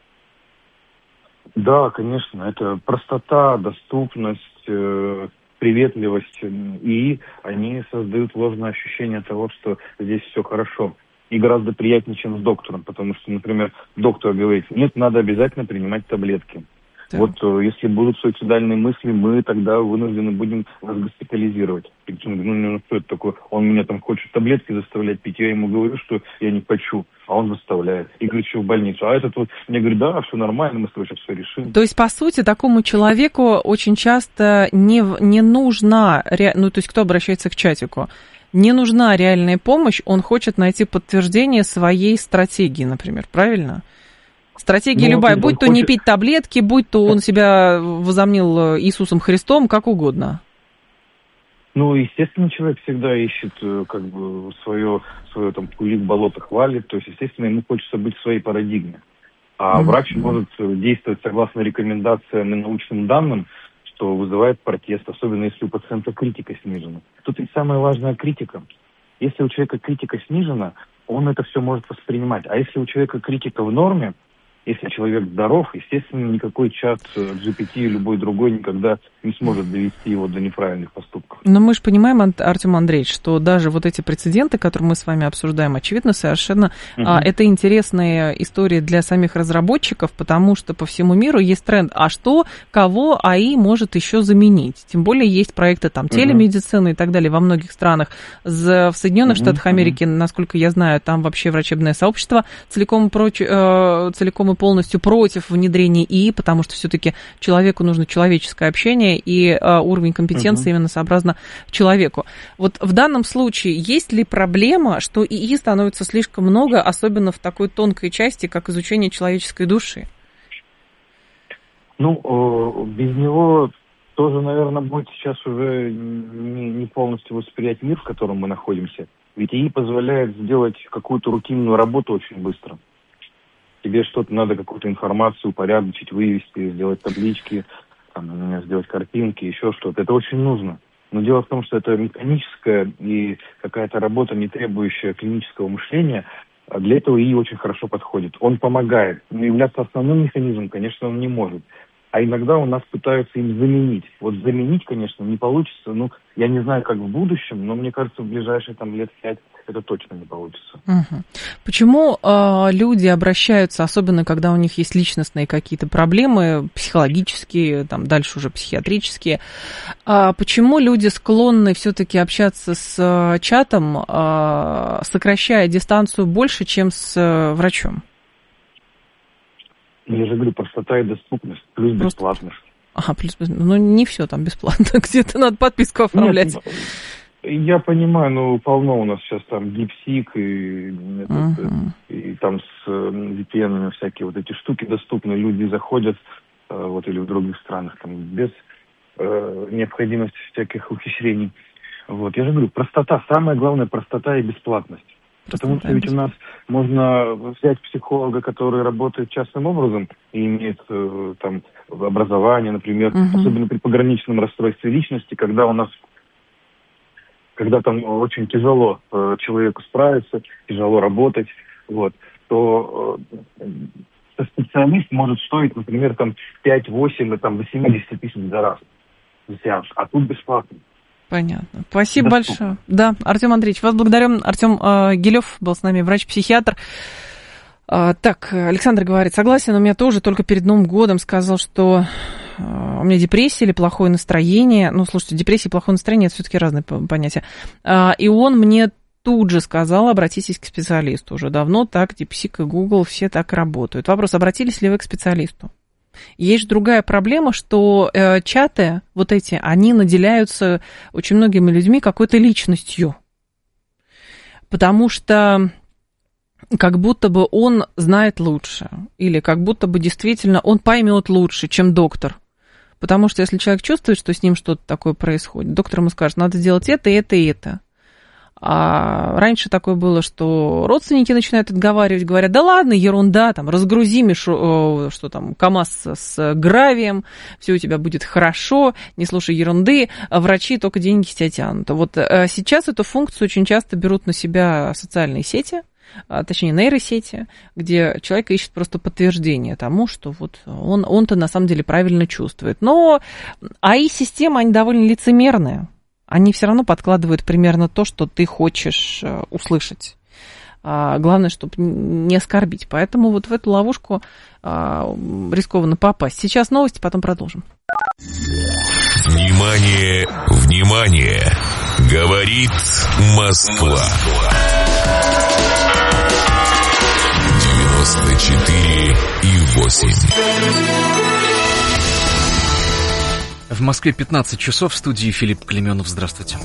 [SPEAKER 12] Да, конечно. Это простота, доступность, э- приветливость, и они создают ложное ощущение того, что здесь все хорошо. И гораздо приятнее, чем с доктором, потому что, например, доктор говорит, нет, надо обязательно принимать таблетки. Да. Вот если будут суицидальные мысли, мы тогда вынуждены будем вас госпитализировать. Причем, ну, ну, что это такое? Он меня там хочет таблетки заставлять пить, я ему говорю, что я не хочу, а он заставляет. И говорит, что в больницу. А этот вот мне говорит, да, все нормально, мы с тобой сейчас все решим.
[SPEAKER 2] То есть, по сути, такому человеку очень часто не, не нужна, ну, то есть, кто обращается к чатику, не нужна реальная помощь, он хочет найти подтверждение своей стратегии, например, правильно? Стратегия ну, любая, будь то хочет... не пить таблетки, будь то он себя возомнил Иисусом Христом, как угодно.
[SPEAKER 12] Ну, естественно, человек всегда ищет как бы свое, свое там кулик болото хвалит, то есть, естественно, ему хочется быть в своей парадигме. А mm-hmm. врач может действовать согласно рекомендациям и научным данным, что вызывает протест, особенно если у пациента критика снижена. Тут ведь самая важная критика. Если у человека критика снижена, он это все может воспринимать. А если у человека критика в норме, если человек здоров, естественно, никакой чат джи пи ти и любой другой никогда не сможет довести его до неправильных поступков.
[SPEAKER 2] Но мы же понимаем, Артем Андреевич, что даже вот эти прецеденты, которые мы с вами обсуждаем, очевидно, совершенно угу. а, это интересная история для самих разработчиков, потому что по всему миру есть тренд, а что, кого эй ай может еще заменить? Тем более есть проекты там телемедицины угу. и так далее во многих странах. В Соединенных угу. Штатах Америки, насколько я знаю, там вообще врачебное сообщество целиком, проч... э, целиком и полностью против внедрения ИИ, потому что все-таки человеку нужно человеческое общение, и а, уровень компетенции uh-huh. именно сообразно человеку. Вот в данном случае есть ли проблема, что ИИ становится слишком много, особенно в такой тонкой части, как изучение человеческой души?
[SPEAKER 12] Ну, без него тоже, наверное, будет сейчас уже не, не полностью восприять мир, в котором мы находимся. Ведь ИИ позволяет сделать какую-то рутинную работу очень быстро. Тебе что-то надо, какую-то информацию упорядочить, вывести, сделать таблички, там, сделать картинки, еще что-то. Это очень нужно. Но дело в том, что это механическая и какая-то работа, не требующая клинического мышления, а для этого ИИ очень хорошо подходит. Он помогает. Но являться основным механизмом, конечно, он не может. А иногда у нас пытаются им заменить. Вот заменить, конечно, не получится. Ну, я не знаю, как в будущем, но мне кажется, в ближайшие там лет пять это точно не получится.
[SPEAKER 2] Угу. Почему э, люди обращаются, особенно когда у них есть личностные какие-то проблемы, психологические, там дальше уже психиатрические, э, почему люди склонны все-таки общаться с э, чатом, э, сокращая дистанцию больше, чем с э, врачом?
[SPEAKER 12] Я же говорю, простота и доступность, плюс Просто... бесплатность.
[SPEAKER 2] Ага, плюс бесплатность. Ну, не все там бесплатно, где-то надо подписку оформлять.
[SPEAKER 12] Нет, я понимаю, ну, полно у нас сейчас там DeepSeek и, uh-huh. и, и там с ви пи эн всякие вот эти штуки доступны, люди заходят, вот, или в других странах, там, без э, необходимости всяких ухищрений. Вот, я же говорю, простота, самое главное, простота и бесплатность. Потому что ведь у нас можно взять психолога, который работает частным образом и имеет э, там образование, например, uh-huh. особенно при пограничном расстройстве личности, когда у нас, когда там очень тяжело э, человеку справиться, тяжело работать, вот, то э, специалист может стоить, например, там пять-восемь и там до семьдесят тысяч за раз за сеанс, а тут бесплатно.
[SPEAKER 2] Понятно. Спасибо Доступно. большое. Да, Артем Андреевич, вас благодарю. Артем э, Гилев был с нами, врач-психиатр. Э, так, Александр говорит, согласен, у меня тоже только перед Новым годом сказал, что э, у меня депрессия или плохое настроение. Ну, слушайте, депрессия и плохое настроение – это все-таки разные понятия. Э, и он мне тут же сказал, обратитесь к специалисту. Уже давно так, DeepSeek и Google все так работают. Вопрос, обратились ли вы к специалисту? Есть же другая проблема, что э, чаты вот эти, они наделяются очень многими людьми какой-то личностью. Потому что как будто бы он знает лучше, или как будто бы действительно он поймет лучше, чем доктор. Потому что если человек чувствует, что с ним что-то такое происходит, доктор ему скажет, надо сделать это, это и это. А раньше такое было, что родственники начинают отговаривать, говорят, да ладно, ерунда, там, разгрузи мишу, что там, КамАЗ с гравием, все у тебя будет хорошо, не слушай ерунды, а врачи только деньги с тебя тянут. Вот сейчас эту функцию очень часто берут на себя социальные сети, точнее нейросети, где человек ищет просто подтверждение тому, что вот он, он-то на самом деле правильно чувствует. Но эй ай-системы, они довольно лицемерные. Они все равно подкладывают примерно то, что ты хочешь услышать. Главное, чтобы не оскорбить. Поэтому вот в эту ловушку рискованно попасть. Сейчас новости, потом продолжим.
[SPEAKER 8] Внимание, внимание! Говорит Москва. девяносто четыре и восемь.
[SPEAKER 6] В Москве пятнадцать часов, в студии Филипп Клеменов. Здравствуйте.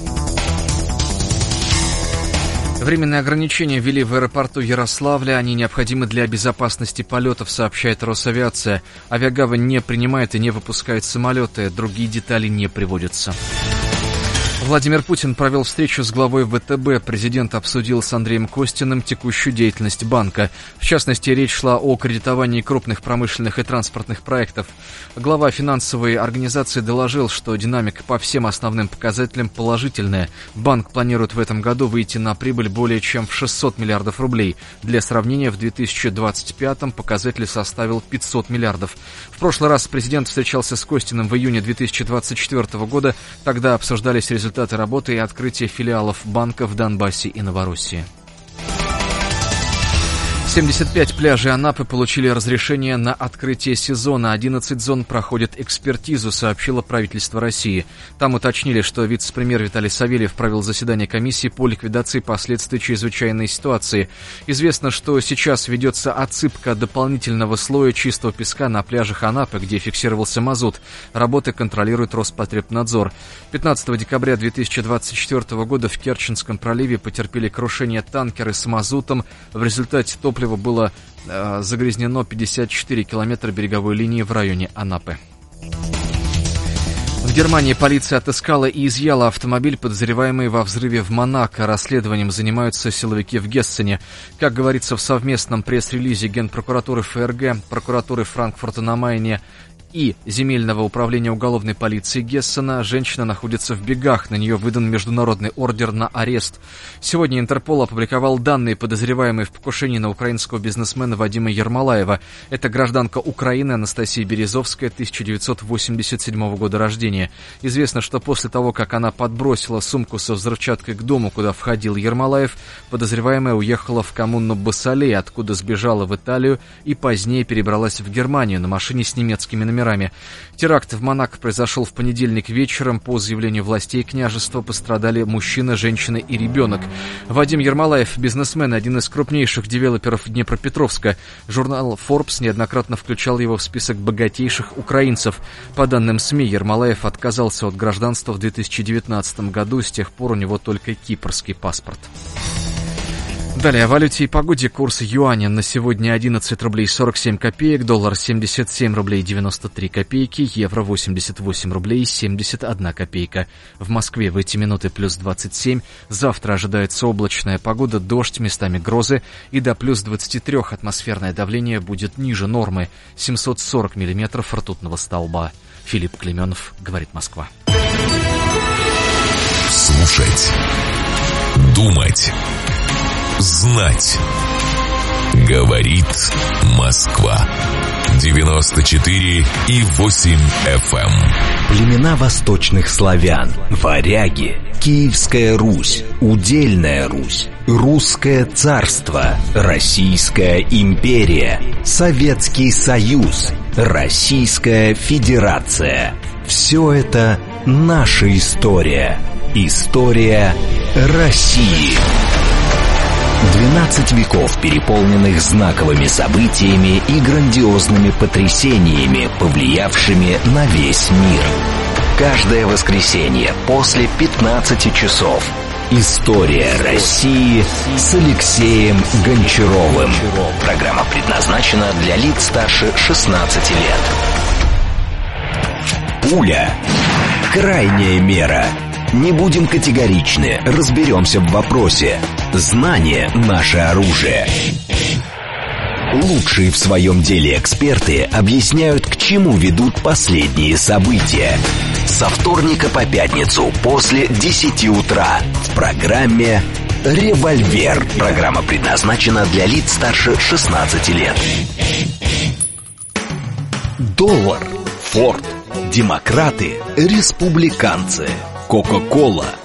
[SPEAKER 6] Временные ограничения ввели в аэропорту Ярославля. Они необходимы для безопасности полетов, сообщает Росавиация. Авиагавань не принимает и не выпускает самолеты. Другие детали не приводятся. Владимир Путин провел встречу с главой ВТБ. Президент обсудил с Андреем Костиным текущую деятельность банка. В частности, речь шла о кредитовании крупных промышленных и транспортных проектов. Глава финансовой организации доложил, что динамика по всем основным показателям положительная. Банк планирует в этом году выйти на прибыль более чем в шестьсот миллиардов рублей. Для сравнения, в две тысячи двадцать пятом показатель составил пятьсот миллиардов. В прошлый раз президент встречался с Костиным в июне две тысячи двадцать четвёртого года. Тогда обсуждались результаты Результаты работы и открытия филиалов банка в Донбассе и Новороссии. семьдесят пять пляжей Анапы получили разрешение на открытие сезона. одиннадцать зон проходят экспертизу, сообщило правительство России. Там уточнили, что вице-премьер Виталий Савельев провел заседание комиссии по ликвидации последствий чрезвычайной ситуации. Известно, что сейчас ведется отсыпка дополнительного слоя чистого песка на пляжах Анапы, где фиксировался мазут. Работы контролирует Роспотребнадзор. пятнадцатого декабря две тысячи двадцать четвёртого года в Керченском проливе потерпели крушение танкеры с мазутом. В результате топлива было э, загрязнено пятьдесят четыре километра береговой линии в районе Анапы. В Германии полиция отыскала и изъяла автомобиль, подозреваемый во взрыве в Монако. Расследованием занимаются силовики в Гессене. Как говорится в совместном пресс-релизе Генпрокуратуры ФРГ, прокуратуры Франкфурта на Майне и Земельного управления уголовной полиции Гессена, женщина находится в бегах. На нее выдан международный ордер на арест. Сегодня Интерпол опубликовал данные, подозреваемые в покушении на украинского бизнесмена Вадима Ермолаева. Это гражданка Украины Анастасия Березовская, тысяча девятьсот восемьдесят седьмого года рождения. Известно, что после того, как она подбросила сумку со взрывчаткой к дому, куда входил Ермолаев, подозреваемая уехала в коммуну Басалей, откуда сбежала в Италию и позднее перебралась в Германию на машине с немецкими номерами. Теракт в Монако произошел в понедельник вечером. По заявлению властей княжества пострадали мужчина, женщина и ребенок. Вадим Ермолаев, бизнесмен, один из крупнейших девелоперов Днепропетровска. Журнал Forbes неоднократно включал его в список богатейших украинцев. По данным СМИ, Ермолаев отказался от гражданства в две тысячи девятнадцатом году. С тех пор у него только кипрский паспорт. Далее о валюте и погоде. Курс юаня на сегодня одиннадцать рублей сорок семь копеек, доллар семьдесят семь рублей девяносто три копейки, евро восемьдесят восемь рублей семьдесят одна копейка. В Москве в эти минуты плюс двадцать семь. Завтра ожидается облачная погода, дождь, местами грозы, и до плюс двадцать три атмосферное давление будет ниже нормы, семьсот сорок миллиметров ртутного столба. Филипп Клеменов, говорит Москва.
[SPEAKER 8] Слушать, думать, знать. Говорит Москва. девяносто четыре и восемь эф эм.
[SPEAKER 3] Племена восточных славян, варяги, Киевская Русь, Удельная Русь, Русское царство, Российская империя, Советский Союз, Российская Федерация. Все это наша история. История России. двенадцать веков, переполненных знаковыми событиями и грандиозными потрясениями, повлиявшими на весь мир. Каждое воскресенье после пятнадцати часов История России с Алексеем Гончаровым. Программа предназначена для лиц старше шестнадцати лет. Пуля. Крайняя мера. Не будем категоричны, разберемся в вопросе. Знание – наше оружие. Лучшие в своем деле эксперты объясняют, к чему ведут последние события. Со вторника по пятницу после десяти утра в программе «Револьвер». Программа предназначена для лиц старше шестнадцати лет. Доллар, Форд, демократы, республиканцы, Кока-кола,